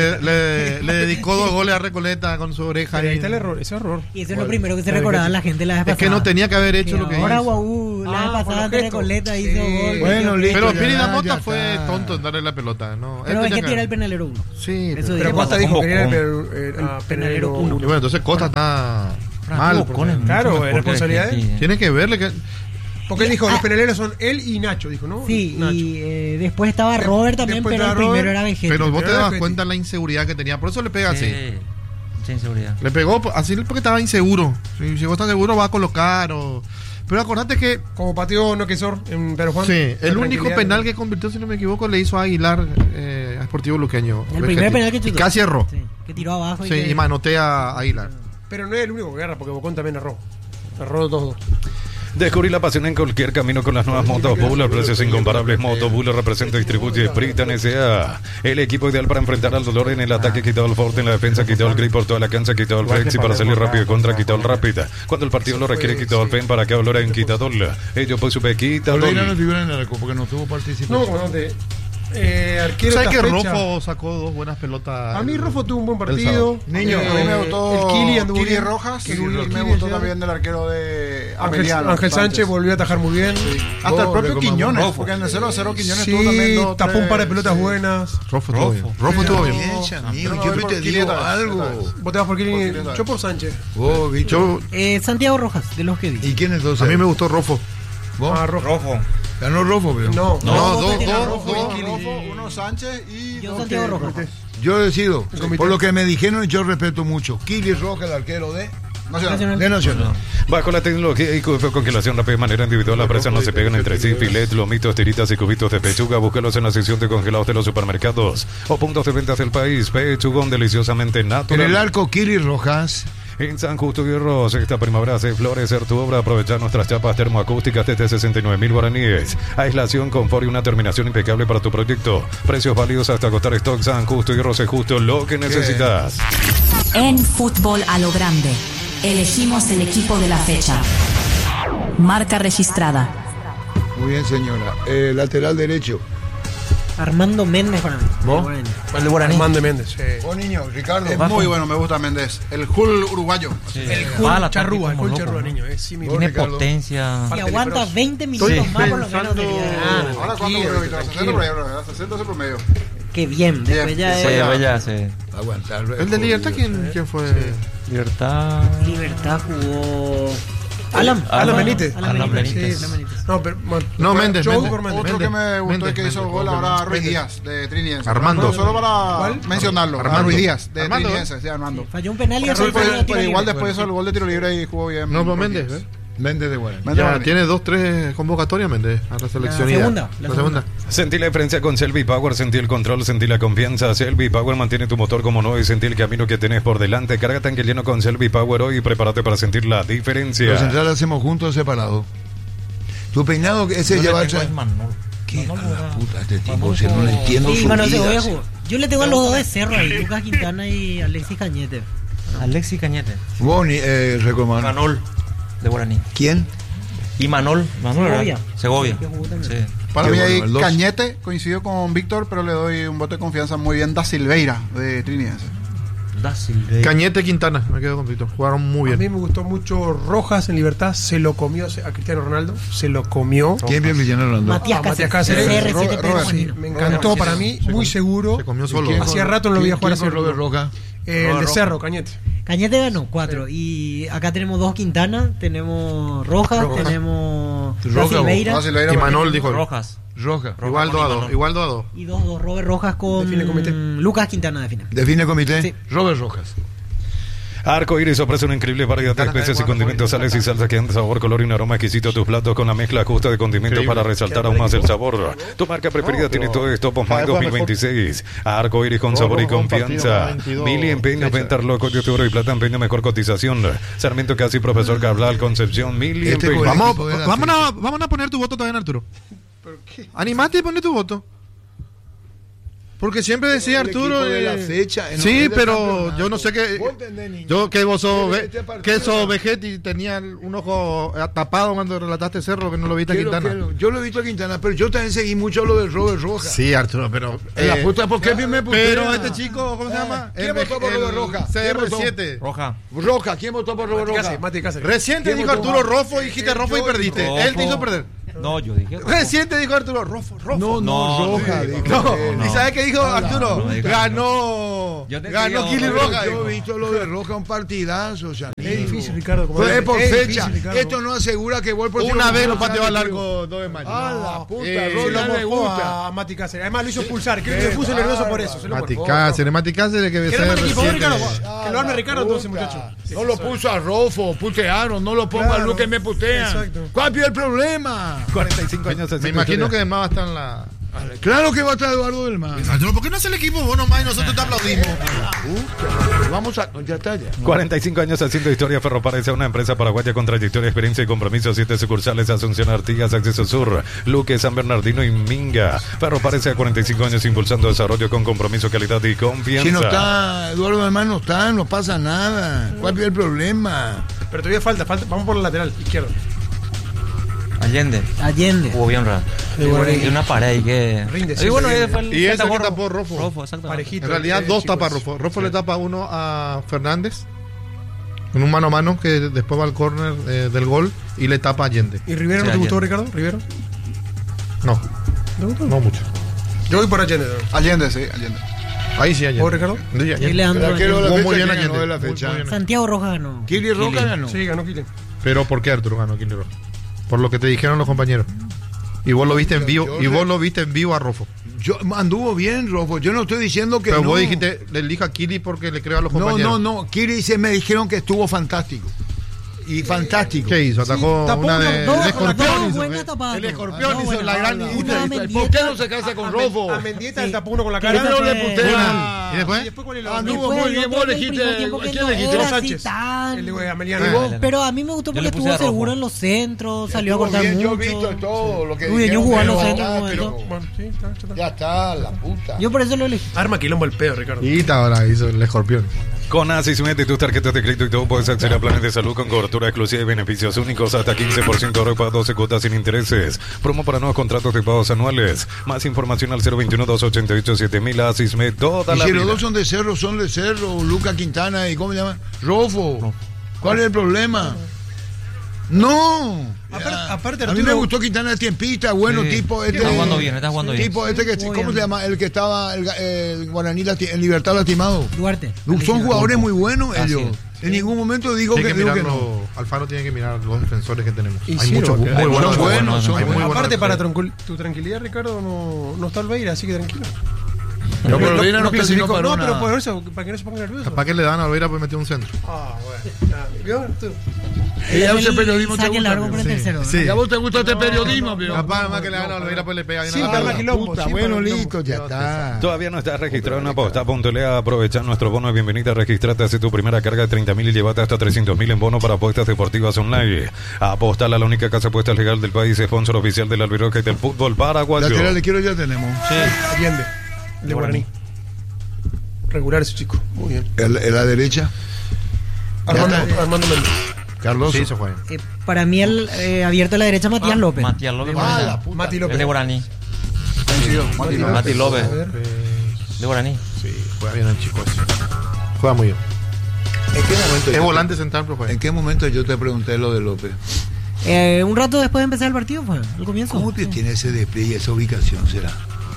Le dedicó 2 goles a Recoleta con su oreja. Ahí está el error, ese error. Y eso es lo primero que se recordaba la gente la vez pasada. Es que no tenía que haber hecho lo que hizo. Ahora Guau, la vez pasada ante Recoleta hizo gol. Bueno, listo. Pero Pirida Mota fue tonto en darle la pelota. No, pero es que tira el penalero 1. Sí, pero Costa dijo que era el penalero 1. Y bueno, entonces Costa está mal. Claro, es responsabilidad de él. Tiene que verle que... Porque él dijo, los penaleros son él y Nacho, dijo, ¿no? Sí, Nacho. Y después estaba Robert también, Después pero el estaba primero Robert, era Vegeta. Pero vos te das cuenta de la inseguridad que tenía, por eso le pega así. Mucha inseguridad. Le pegó así porque estaba inseguro. Si vos estás seguro, va a colocar o... Pero acordate que... Como pateó Noquesor en Pedro Juan. Sí, el único penal que convirtió, si no me equivoco, le hizo a Aguilar, a Sportivo Luqueño. El primer penal que chutó. Y casi erró. Sí, que tiró abajo. Sí, y manotea a Aguilar. Pero no es el único que agarra, porque Bocón también erró. Erró 2-2. Descubrir la pasión en cualquier camino con las nuevas motos Buller, precios incomparables. Moto Buller representa y distribuye Britan S.A. El equipo ideal para enfrentar al dolor en el ataque, quitado el forte, en la defensa, quitado el grip por toda la cancha, quitado el flexi para salir rápido y contra, quitado el rápida. Cuando el partido lo requiere, quitado el pen para que hablara en quitador. Ellos pues supe quitador. Oliveira no figura en el arco porque no tuvo participación. No, comandante. Arquero. ¿Sabes que Rofo sacó 2 buenas pelotas? A mí Rofo tuvo un buen partido. Niño, a mí me gustó el Kili Rojas. Y me gustó también del arquero de Ameliano. Ángel Sánchez volvió a atajar muy bien. Sí. Hasta el propio Quiñones, porque en el 0-0 Quiñones tuvo también 2. Tapó un par de pelotas buenas. Rofo estuvo bien. Rofo estuvo bien. Yo te digo algo. ¿Vos te vas por Kili? Yo por Sánchez. Vos, bicho. Santiago Rojas, de los que vi. ¿Y quién es entonces? A mí me gustó Rofo. ¿Vos? Rofo. Ganó Rofo, pero. No, 2. Rofo, uno Sánchez y yo Santiago Rojas. Yo decido, por lo que me dijeron, yo respeto mucho. Kili Rojas, el arquero de Nacional. Bajo la tecnología y congelación rápida de manera individual, las presas no se pegan entre sí. Filet, lomitos, tiritas y cubitos de pechuga. Búscalos en la sección de congelados de los supermercados o puntos de ventas del país. Pechugón deliciosamente natural. En el arco, Kili Rojas. En San Justo y Ros, esta primavera hace florecer tu obra. Aprovechar nuestras chapas termoacústicas desde 69.000 guaraníes. Aislación, confort y una terminación impecable para tu proyecto. Precios válidos hasta agotar stock. San Justo y Ros es justo lo que necesitas. En Fútbol a lo Grande, elegimos el equipo de la fecha. Marca registrada. Muy bien, señora. Lateral derecho. Armando Méndez para mí. ¿Vos? El de Guaraní. Armando Méndez. Sí. Vos, niño, Ricardo. Es muy bueno, me gusta Méndez. El Hull uruguayo. Sí. El Hull Charrúa, el Hull Charrúa, niño. Tiene potencia. Y aguanta 20 minutos más por lo menos. Ahora cuánto promedio, 60 promedio. Qué bien. Después ya Aguantar. ¿El de Libertad quién fue? Libertad jugó... Alan Benítez. No, pero no, Méndez. Otro que me gustó y que hizo gol ahora, Ruiz Díaz, de Triniense. Armando. Solo para mencionarlo. Ruiz Díaz, de Triniense, sí, Armando. Falló un penal y pero igual después hizo el gol de tiro libre y jugó bien. No, pero Méndez, Méndez de Guaraní. Ya tiene 2-3 convocatorias Méndez a la selección. La segunda. Sentí la diferencia con Shelby Power, sentí el control, sentí la confianza. Shelby Power mantiene tu motor como no y sentí el camino que tenés por delante. Carga tanque lleno con Shelby Power hoy y prepárate para sentir la diferencia. Los centrales hacemos juntos o separados. Tu peinado, ese lleva... ¿Qué a la puta este tipo? Si no le entiendo su vida. Yo le tengo a los dos de Cerro ahí, Lucas Quintana y Alexis Cañete. Vos, Recomán. Manol, de Guaraní. ¿Quién? Y Manol. Segovia. Sí. Para mí ahí Cañete, coincido con Víctor, pero le doy un voto de confianza muy bien. Da Silveira, de Triniense. Cañete, Quintana, me quedo con Víctor. Jugaron muy bien. A mí me gustó mucho Rojas en Libertad, se lo comió a Cristiano Ronaldo, se lo comió. ¿Quién vio a Cristiano Ronaldo? Matías Cáceres. Sí, me encantó para mí, muy seguro. Se comió solo. Hacía rato no lo veía jugar así. Robert Rojas. El de Cerro, Cañete. Cañete ganó 4. Y acá tenemos 2 Quintana, tenemos Rojas, tenemos Silveira. Y Manol dijo Rojas. Igual 2-2. Y 2-2. Robert Rojas con Lucas Quintana de final. ¿Define comité? Sí. Robert Rojas. Arco Iris ofrece una increíble variedad de especies y condimentos, sales y salsa que dan sabor, color y un aroma exquisito a tus platos con la mezcla justa de condimentos para resaltar aún más el sabor. Tu marca preferida tiene todo esto Postman 2026. Arco Iris con sabor y confianza. Mili Empeño, Ventar Loco, Oro y Plata Empeño, mejor cotización. Sarmiento Casi, Profesor Cabral, Concepción, Mili Empeño. Vamos a poner tu voto también, Arturo. Animate y poné tu voto. Porque siempre decía Arturo de la fecha, sí, pero yo no sé qué. Yo que vos sos Vegetti, tenía un ojo tapado cuando relataste Cerro, que no lo viste a Quintana. Yo lo he visto a Quintana, pero yo también seguí mucho lo de Robert Rojas. Sí, Arturo, pero la puta, ¿por qué me putea? Pero este chico, ¿cómo se llama? ¿Quién votó por Robert Rojas? CR7. Roja. ¿Quién votó por Robert Rojas? Mati Cáceres. Reciente dijo Arturo Rofo y dijiste Rofo y perdiste. Rofo. Él te hizo perder. No, yo dije. Reciente dijo Arturo Rofo. No, Roja. ¿Y sabes qué dijo Arturo? Ganó Kili Roja. Yo he visto lo de Roja, un partidazo. Es difícil, Ricardo. Fue por fecha. Esto no asegura que vuelva por una vez lo pateó al largo 2 de mayo. Ah, la puta, Roja le gusta. a Mati Cáceres. Además lo hizo pulsar. Creo que me puso nervioso por eso. Mati Cáceres que ser reciente. Que lo arme Ricardo entonces, muchacho. No lo puso a Rofo, putearon. No lo ponga a Lu que me putean. Exacto. ¿Cuál es el problema? 45 años. Me imagino que además va a estar en la... Claro que va a estar Eduardo del Mar. ¿Por qué no hace el equipo vos nomás y nosotros te aplaudimos? Vamos a... Ya está ya. 45 años haciendo historia. Ferropares es una empresa paraguaya con trayectoria, experiencia y compromiso. 7 sucursales: Asunción, Artigas, Acceso Sur, Luque, San Bernardino y Minga. Ferropares a 45 años impulsando desarrollo con compromiso, calidad y confianza. Si no está Eduardo del Mar, no pasa nada. ¿Cuál es el problema? Pero todavía falta. Vamos por la lateral izquierdo. Allende. Jugó bien raro. Y una pared que... Rinde. Y bueno, y ese que tapó Rofo. Parejito. En realidad dos tapa Rofo. Rofo le tapa uno a Fernández en un mano a mano que después va al córner del gol y le tapa a Allende. ¿Y Rivero no te gustó, Ricardo? ¿Rivero? No. ¿Te gustó? No mucho. Yo voy por Allende. Allende, sí, Allende. Ahí sí, Allende. ¿Vos, Ricardo? Sí, Y Leandro. Jugó muy bien Allende. Santiago Rojas ganó. ¿Kili Rojas ganó? Sí, ganó Kili. Pero ¿por qué Arturo ganó Kili Rojas? Por lo que te dijeron los compañeros. Y vos lo viste en vivo, a Rofo. Yo anduvo bien, Rofo. Yo no estoy diciendo que pero no. Vos dijiste, le elijo a Kili porque le creo a los compañeros. No. Kili me dijeron que estuvo fantástico. Y fantástico. ¿Qué hizo? Atacó una de... El escorpión El escorpión hizo la gran... ¿Por qué no se casa con Rofo? A Mendieta le tapó uno con la cara. No le putea. ¿Y después? Anduvo muy bien. Vos elegiste... ¿Quién elegiste? Sánchez. El de Ameliano. Pero a mí me gustó porque estuvo seguro en los centros, salió a cortar mucho. Yo he visto todo lo que yo jugó en los centros. Ya está, la puta. Yo por eso lo elegí. Arma quilombo el pedo, Ricardo. Y ahora hizo el escorpión. Con Asismet y tus tarjetas de crédito y todo puedes acceder a planes de salud con cobertura exclusiva y beneficios únicos hasta 15% ahorro para 12 cuotas sin intereses. Promo para nuevos contratos de pagos anuales. Más información al 021-288-7000. Asismet toda la vida. Si los dos son de Cerro, Luca Quintana y ¿cómo se llama? Rofo. ¿Cuál es el problema? No. Aparte, a mí me gustó Quintana de tiempista, bueno, sí. tipo Está jugando bien. Tipo que, ¿cómo se llama? El que estaba el Guaraní en libertad lastimado. Duarte. Son jugadores muy buenos ellos. En ningún momento digo que no. Alfaro tiene que mirar los defensores que tenemos. Y hay sí, muchos muy buenos. Aparte, para tu tranquilidad, Ricardo, no está Albeira, así que tranquilo. Pero Olveira no clasificó para una... pero por eso, para que no se ponga nervioso. ¿Para qué le dan a Olveira por meter un centro? Bueno. Ya ese periodismo te gusta. Sí. Ya vos te gusta este periodismo, pero... Capaz más que le dan a Olveira pues le pega. Sí, para quilombo. Bueno, listo, ya está. Todavía no estás registrado en Aposta.lea. Aprovecha nuestro bono de bienvenida. Registrate, hace tu primera carga de 30.000 y llévate hasta 300.000 en bono para apuestas deportivas online. Aposta, la única casa de apuestas legal del país, sponsor oficial del Albirroca y del fútbol paraguayo. Lateral izquierdo ya tenemos. Sí, Allende. De Guaraní. Regular ese chico. Muy bien. ¿En la derecha? Armando Méndez. Carlos. Sí, se juega. Para mí el abierto a la derecha Matías López. Matías López. Mati López. El de Guaraní. Mati López. De Guaraní. Sí, juega bien el chico ese. Juega muy bien. ¿En qué momento? Es volante central, pero juega. ¿En qué momento yo te pregunté lo de López? Un rato después de empezar el partido fue, al comienzo. ¿Cómo que tiene ese despliegue, esa ubicación será?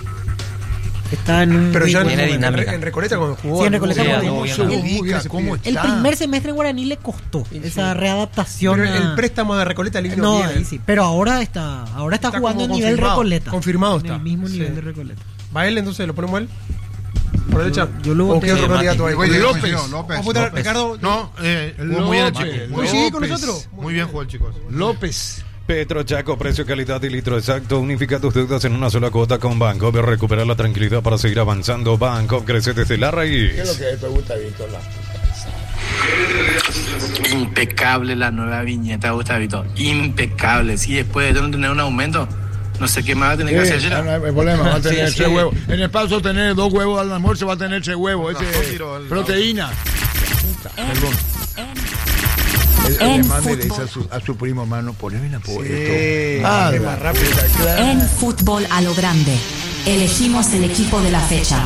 Está en un... Pero ya en Recoleta cuando jugó. Sí, en Recoleta ¿Cómo se ubica? ¿Cómo está? El primer semestre en Guaraní le costó esa readaptación. Pero el préstamo de Recoleta le vino no, bien. Ahí sí. Pero ahora está jugando en nivel Recoleta. Confirmado está. En el mismo nivel de Recoleta. ¿Va él entonces? ¿Lo ponemos a él? ¿Por derecha? Yo lo voté. ¿O qué otro candidato hay? López. Ricardo. No, jugó muy bien el chico. Muy sigue con nosotros. Muy bien jugó el chico. López. Petro Chaco, precio, calidad y litro exacto. Unifica tus deudas en una sola cuota con Banco. Recupera la tranquilidad para seguir avanzando. Banco crece desde la raíz. ¿Qué es lo que te gusta, Víctor? Impecable la nueva viñeta, Gustavito. Impecable. Si después de no tener un aumento, No sé qué más va a tener que hacer Gerard. No hay problema, va a tener Sí, 3 sí. huevos. En el paso tener 2 huevos al almuerzo, va a tener 3 huevos. Proteína. Perdón. Le mande, le dice a su primo, hermano, poneme la poeta. Es más rápido. En fútbol a lo grande, elegimos el equipo de la fecha.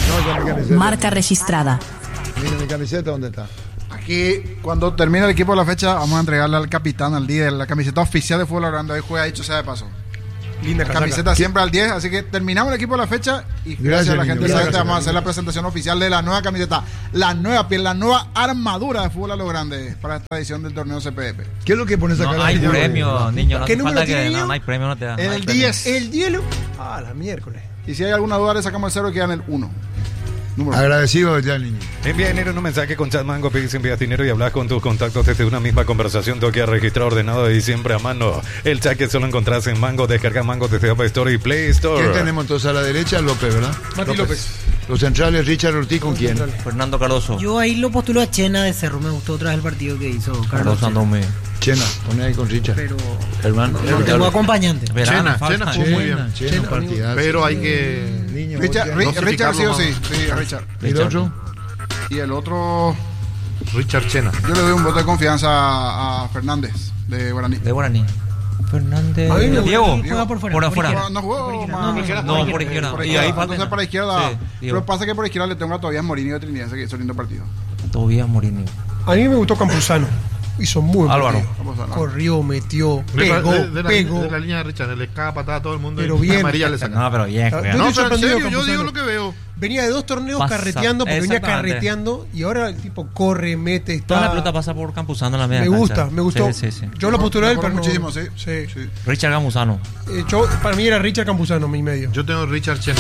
Marca registrada. Mira mi camiseta, ¿dónde está? Aquí, cuando termine el equipo de la fecha, vamos a entregarle al capitán, al líder, la camiseta oficial de fútbol a lo grande. Hoy juega, dicho sea de paso. Linda camiseta siempre al 10, así que terminamos el equipo de la fecha y gracias a la gente vamos a hacer la presentación oficial de la nueva camiseta, la nueva piel, la nueva armadura de fútbol a lo grande para esta edición del torneo CPF. ¿Qué es lo que pones acá? No hay premio, niño, no ¿Qué hace número falta tiene, que niño? no hay premio, no te da. no hay El premio. 10. El 10. La miércoles. Y si hay alguna duda le sacamos el 0 y queda en el 1. Agradecido ya, niño. Envía dinero en un mensaje con Chat Mango, pedís envías dinero y hablas con tus contactos desde una misma conversación. Toque a registrar ordenado y siempre a mano. El chat que solo encontrás en Mango, descarga Mango desde App Store y Play Store. ¿Quién tenemos entonces a la derecha? López, ¿verdad? Mati López. Los centrales, Richard Ortiz, ¿con quién? Fernando Cardoso. Yo ahí lo postulo a Chena de Cerro. Me gustó otra vez el partido que hizo Carlos Cardoso Chena. andó muy bien. Chena, pone ahí con Richard. Pero Germán. no tengo acompañante. Chena jugó muy bien. Chena, partidazo. Pero hay que... Niño, Richard sí o sí, Richard. ¿Y el otro? Y el otro, Richard Chena. yo le doy un voto de confianza a Fernández de Guaraní. De Guaraní. Fernández. A mí me Diego. gusta. Juega por fuera. Por afuera. izquierda. No jugó más. No, por izquierda. Y ahí falta. Entonces para izquierda. Sí, Diego. Pero pasa que por izquierda le tengo a Tobias Morini de Trinidad, que hizo lindo partido. Tobias Morini. A mí me gustó Campuzano. Hizo muy buen Álvaro. partido. Corrió, metió, pegó, pegó. De la línea de Richard, le caga patada a todo el mundo. Pero y bien. amarilla le saca. No, pero bien. Yo bien. estoy No, pero en sorprendido serio, con yo digo Campuzano. lo que veo. Venía de 2 torneos Pasa, carreteando, porque venía exactamente. carreteando y ahora el tipo corre, mete, está... Toda la pelota pasa por Campuzano en la media Me cancha. gusta, me gustó. Sí, sí, sí. Yo lo postulé a él, Mejoró pero no- muchísimo, sí. Sí. Richard Campuzano. Para mí era Richard Campuzano, mi medio. Yo tengo Richard Chena.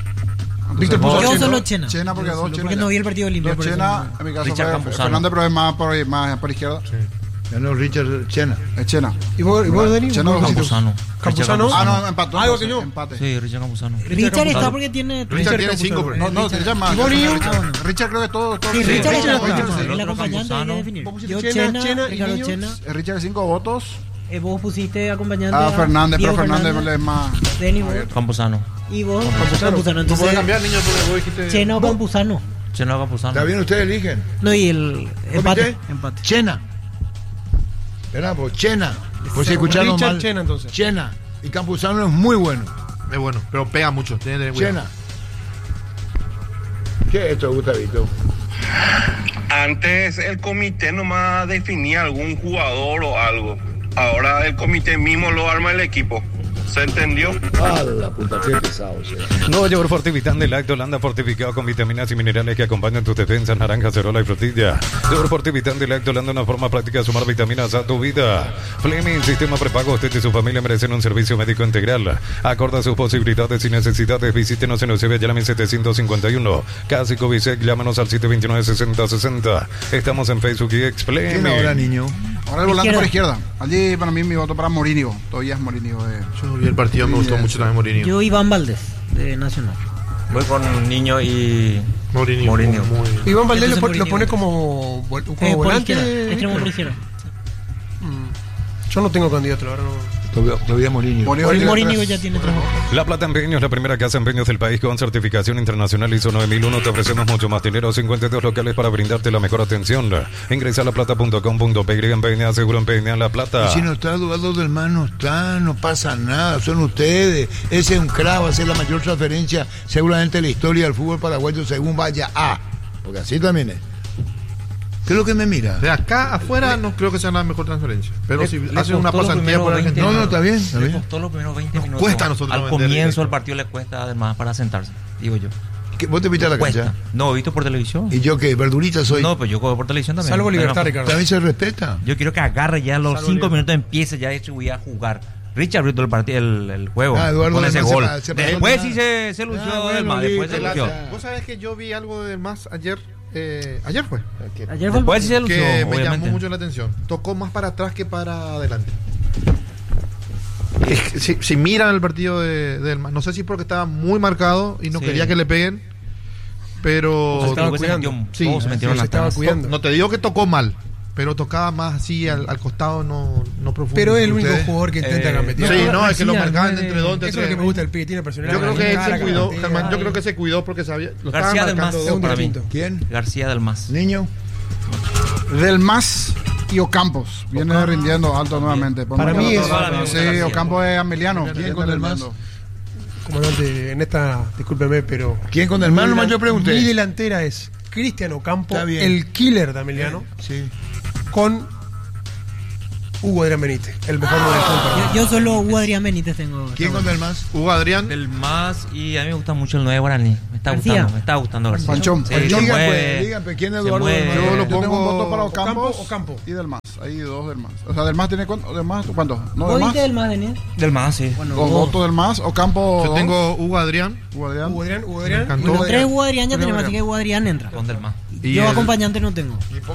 Víctor Yo puso solo Chena. Chena porque dos Chena. Porque no vi el partido de Olimpia. Dos por eso Chena, no- en mi caso Richard fue Campuzano. Fernández, pero es más por izquierda. Ganó Richard Chena. Es Chena. ¿Y vos, Dani? Chena ¿Vos, Campuzano. Campuzano? Ah, no, empató. Ah, igual que yo. Empate. Sí, Richard Campuzano. Richard está porque tiene... Richard tiene 5, pero... No, Richard más. ¿Y vos, niño? Richard creo que todo. Sí, Richard Richard está. está. El otro acompañante hay que Campuzano. definir. Vos pusiste Yo Chena, Chena, y Ricardo niños. Chena. Richard 5 votos. Vos pusiste acompañante A Fernández, pero Diego Fernández es más. Denny, vos. Campuzano. Y vos, Campuzano. Campuzano. No Entonces, puedes cambiar, niño, porque vos dijiste... Chena o Campuzano. Chena Campuzano. ¿Está bien? ¿Ustedes eligen? No, y el empate. ¿Comité? Empate. Chena. ¿Verdad? Pues Chena. Pues si escucharon Richard mal. Chena, entonces. Chena. Y Campuzano es muy bueno. Es bueno, pero pega mucho. Tiene que tener cuidado. Chena. ¿Qué es esto, Gustavito? Antes el comité nomás definía algún jugador o algo. Ahora el comité mismo lo arma el equipo. ¿Se entendió? Ah, la puta, qué pesado, Nuevo yogur Fortivitán de Lacto Holanda fortificado con vitaminas y minerales que acompañan tus defensas, naranja, cerola y frutilla. Yogur Fortivitán de Lacto Holanda, una forma práctica de sumar vitaminas a tu vida. Fleming, sistema prepago, usted y su familia merecen un servicio médico integral. Acorde a sus posibilidades y necesidades, visítenos en Eusebio Yalami 751. Casi Bisec, llámanos al 729-6060. Estamos en Facebook y Explain. ¿Quién ahora, niño? Ahora el volante por izquierda. Allí para mí mi voto para Morinio. Todavía es Morinio. Yo vi el partido, me gustó mucho también Morinio. Yo Iván Valdés, de Nacional. Voy con Niño y Morinio. Iván Valdés Entonces, lo pone Mourinho. como Por volante. izquierda, extremo por izquierda. Yo no tengo candidato, la verdad no. Todavía Morinio. Morinio ya tiene 3 votos. La Plata Empeños, la primera casa de empeños del país con certificación internacional ISO 9001. Te ofrecemos mucho más dinero, 52 locales para brindarte la mejor atención. Ingresa a laplata.com.py, empeña, seguro empeña La Plata. Y si no está Eduardo del Mar, no está, no pasa nada, son ustedes. Ese es un crack, va a ser la mayor transferencia seguramente en la historia del fútbol paraguayo según vaya a. Porque así también es. ¿Qué es lo que me mira? De acá afuera no creo que sea la mejor transferencia. Pero si Le hacen una costó los pasantía por primeros 20 Argentina. No, está bien, está Le bien. costó los primeros 20 minutos. cuesta a nosotros Al vender comienzo esto. del partido le cuesta además para sentarse, digo yo. ¿Vos te viste a la Cuesta. cancha? No, he visto por televisión. ¿Y yo qué? ¿Verdurita soy? No, pues yo juego por televisión también. Salvo Libertad, Pero, Ricardo. ¿También se respeta? Yo quiero que agarre ya los Salvo 5 Libertad. minutos, empiece ya de voy a jugar. Richard abrió el partido, el juego. Eduardo con ese Del Mar gol. se pasó Después nada. sí se lució bueno, Del Mar, después se listo, lució. gracias. Vos sabés que yo vi algo de más ayer. Ayer fue. Ayer fue el Después sí se lució, Que me obviamente. llamó mucho la atención. Tocó más para atrás que para adelante. Si miran el partido del Mar, no sé si porque estaba muy marcado y no Sí. quería que le peguen, pero O sea, estaba que se cuidando. metió- Sí, todos se metieron se las estaba taras. cuidando. no te digo que tocó mal, pero tocaba más así al costado, no profundo. Pero es el único jugador que intenta gambetear. Sí, no, es que lo marcaban entre dos, entre tres. Eso es lo que me gusta del pibe, tiene personalidad. Yo creo que él se cuidó, Germán, yo creo que se cuidó porque sabía. Lo García del Mas, para mí. ¿Quién? García del Mas. Niño. Del Mas y Ocampos. Viene rindiendo alto nuevamente. Para mí es. Sí, Ocampos es Ameliano. ¿Quién con Del Mas? Comandante, en esta, discúlpeme, pero. ¿Quién con Del Mas? Nomás yo pregunté. Mi delantera es Cristian Ocampo, el killer de Ameliano. Sí. Con Hugo Adrián Benítez, el mejor modelo. Yo solo Hugo Adrián Benítez tengo. ¿Quién con Del Mas? Hugo Adrián. Del Mas, y a mí me gusta mucho el 9 Guaraní. Me está gustando García. Panchón. Sí, Digan, ¿quién es Eduardo Del Mas? Yo lo tengo un voto para Ocampo y Del Mas. Ahí dos Del Mas. O sea, Del Mas tiene cuántos? No, ¿Vos diste Del Mas, Daniel? Del Mas, sí. Bueno, dos votos Del Mas. Ocampo. Yo tengo Hugo Adrián. Hugo Adrián. Bueno, tres Hugo Adrián ya tenemos, así que Hugo Adrián entra. Con Del Mas. Yo acompañante no tengo.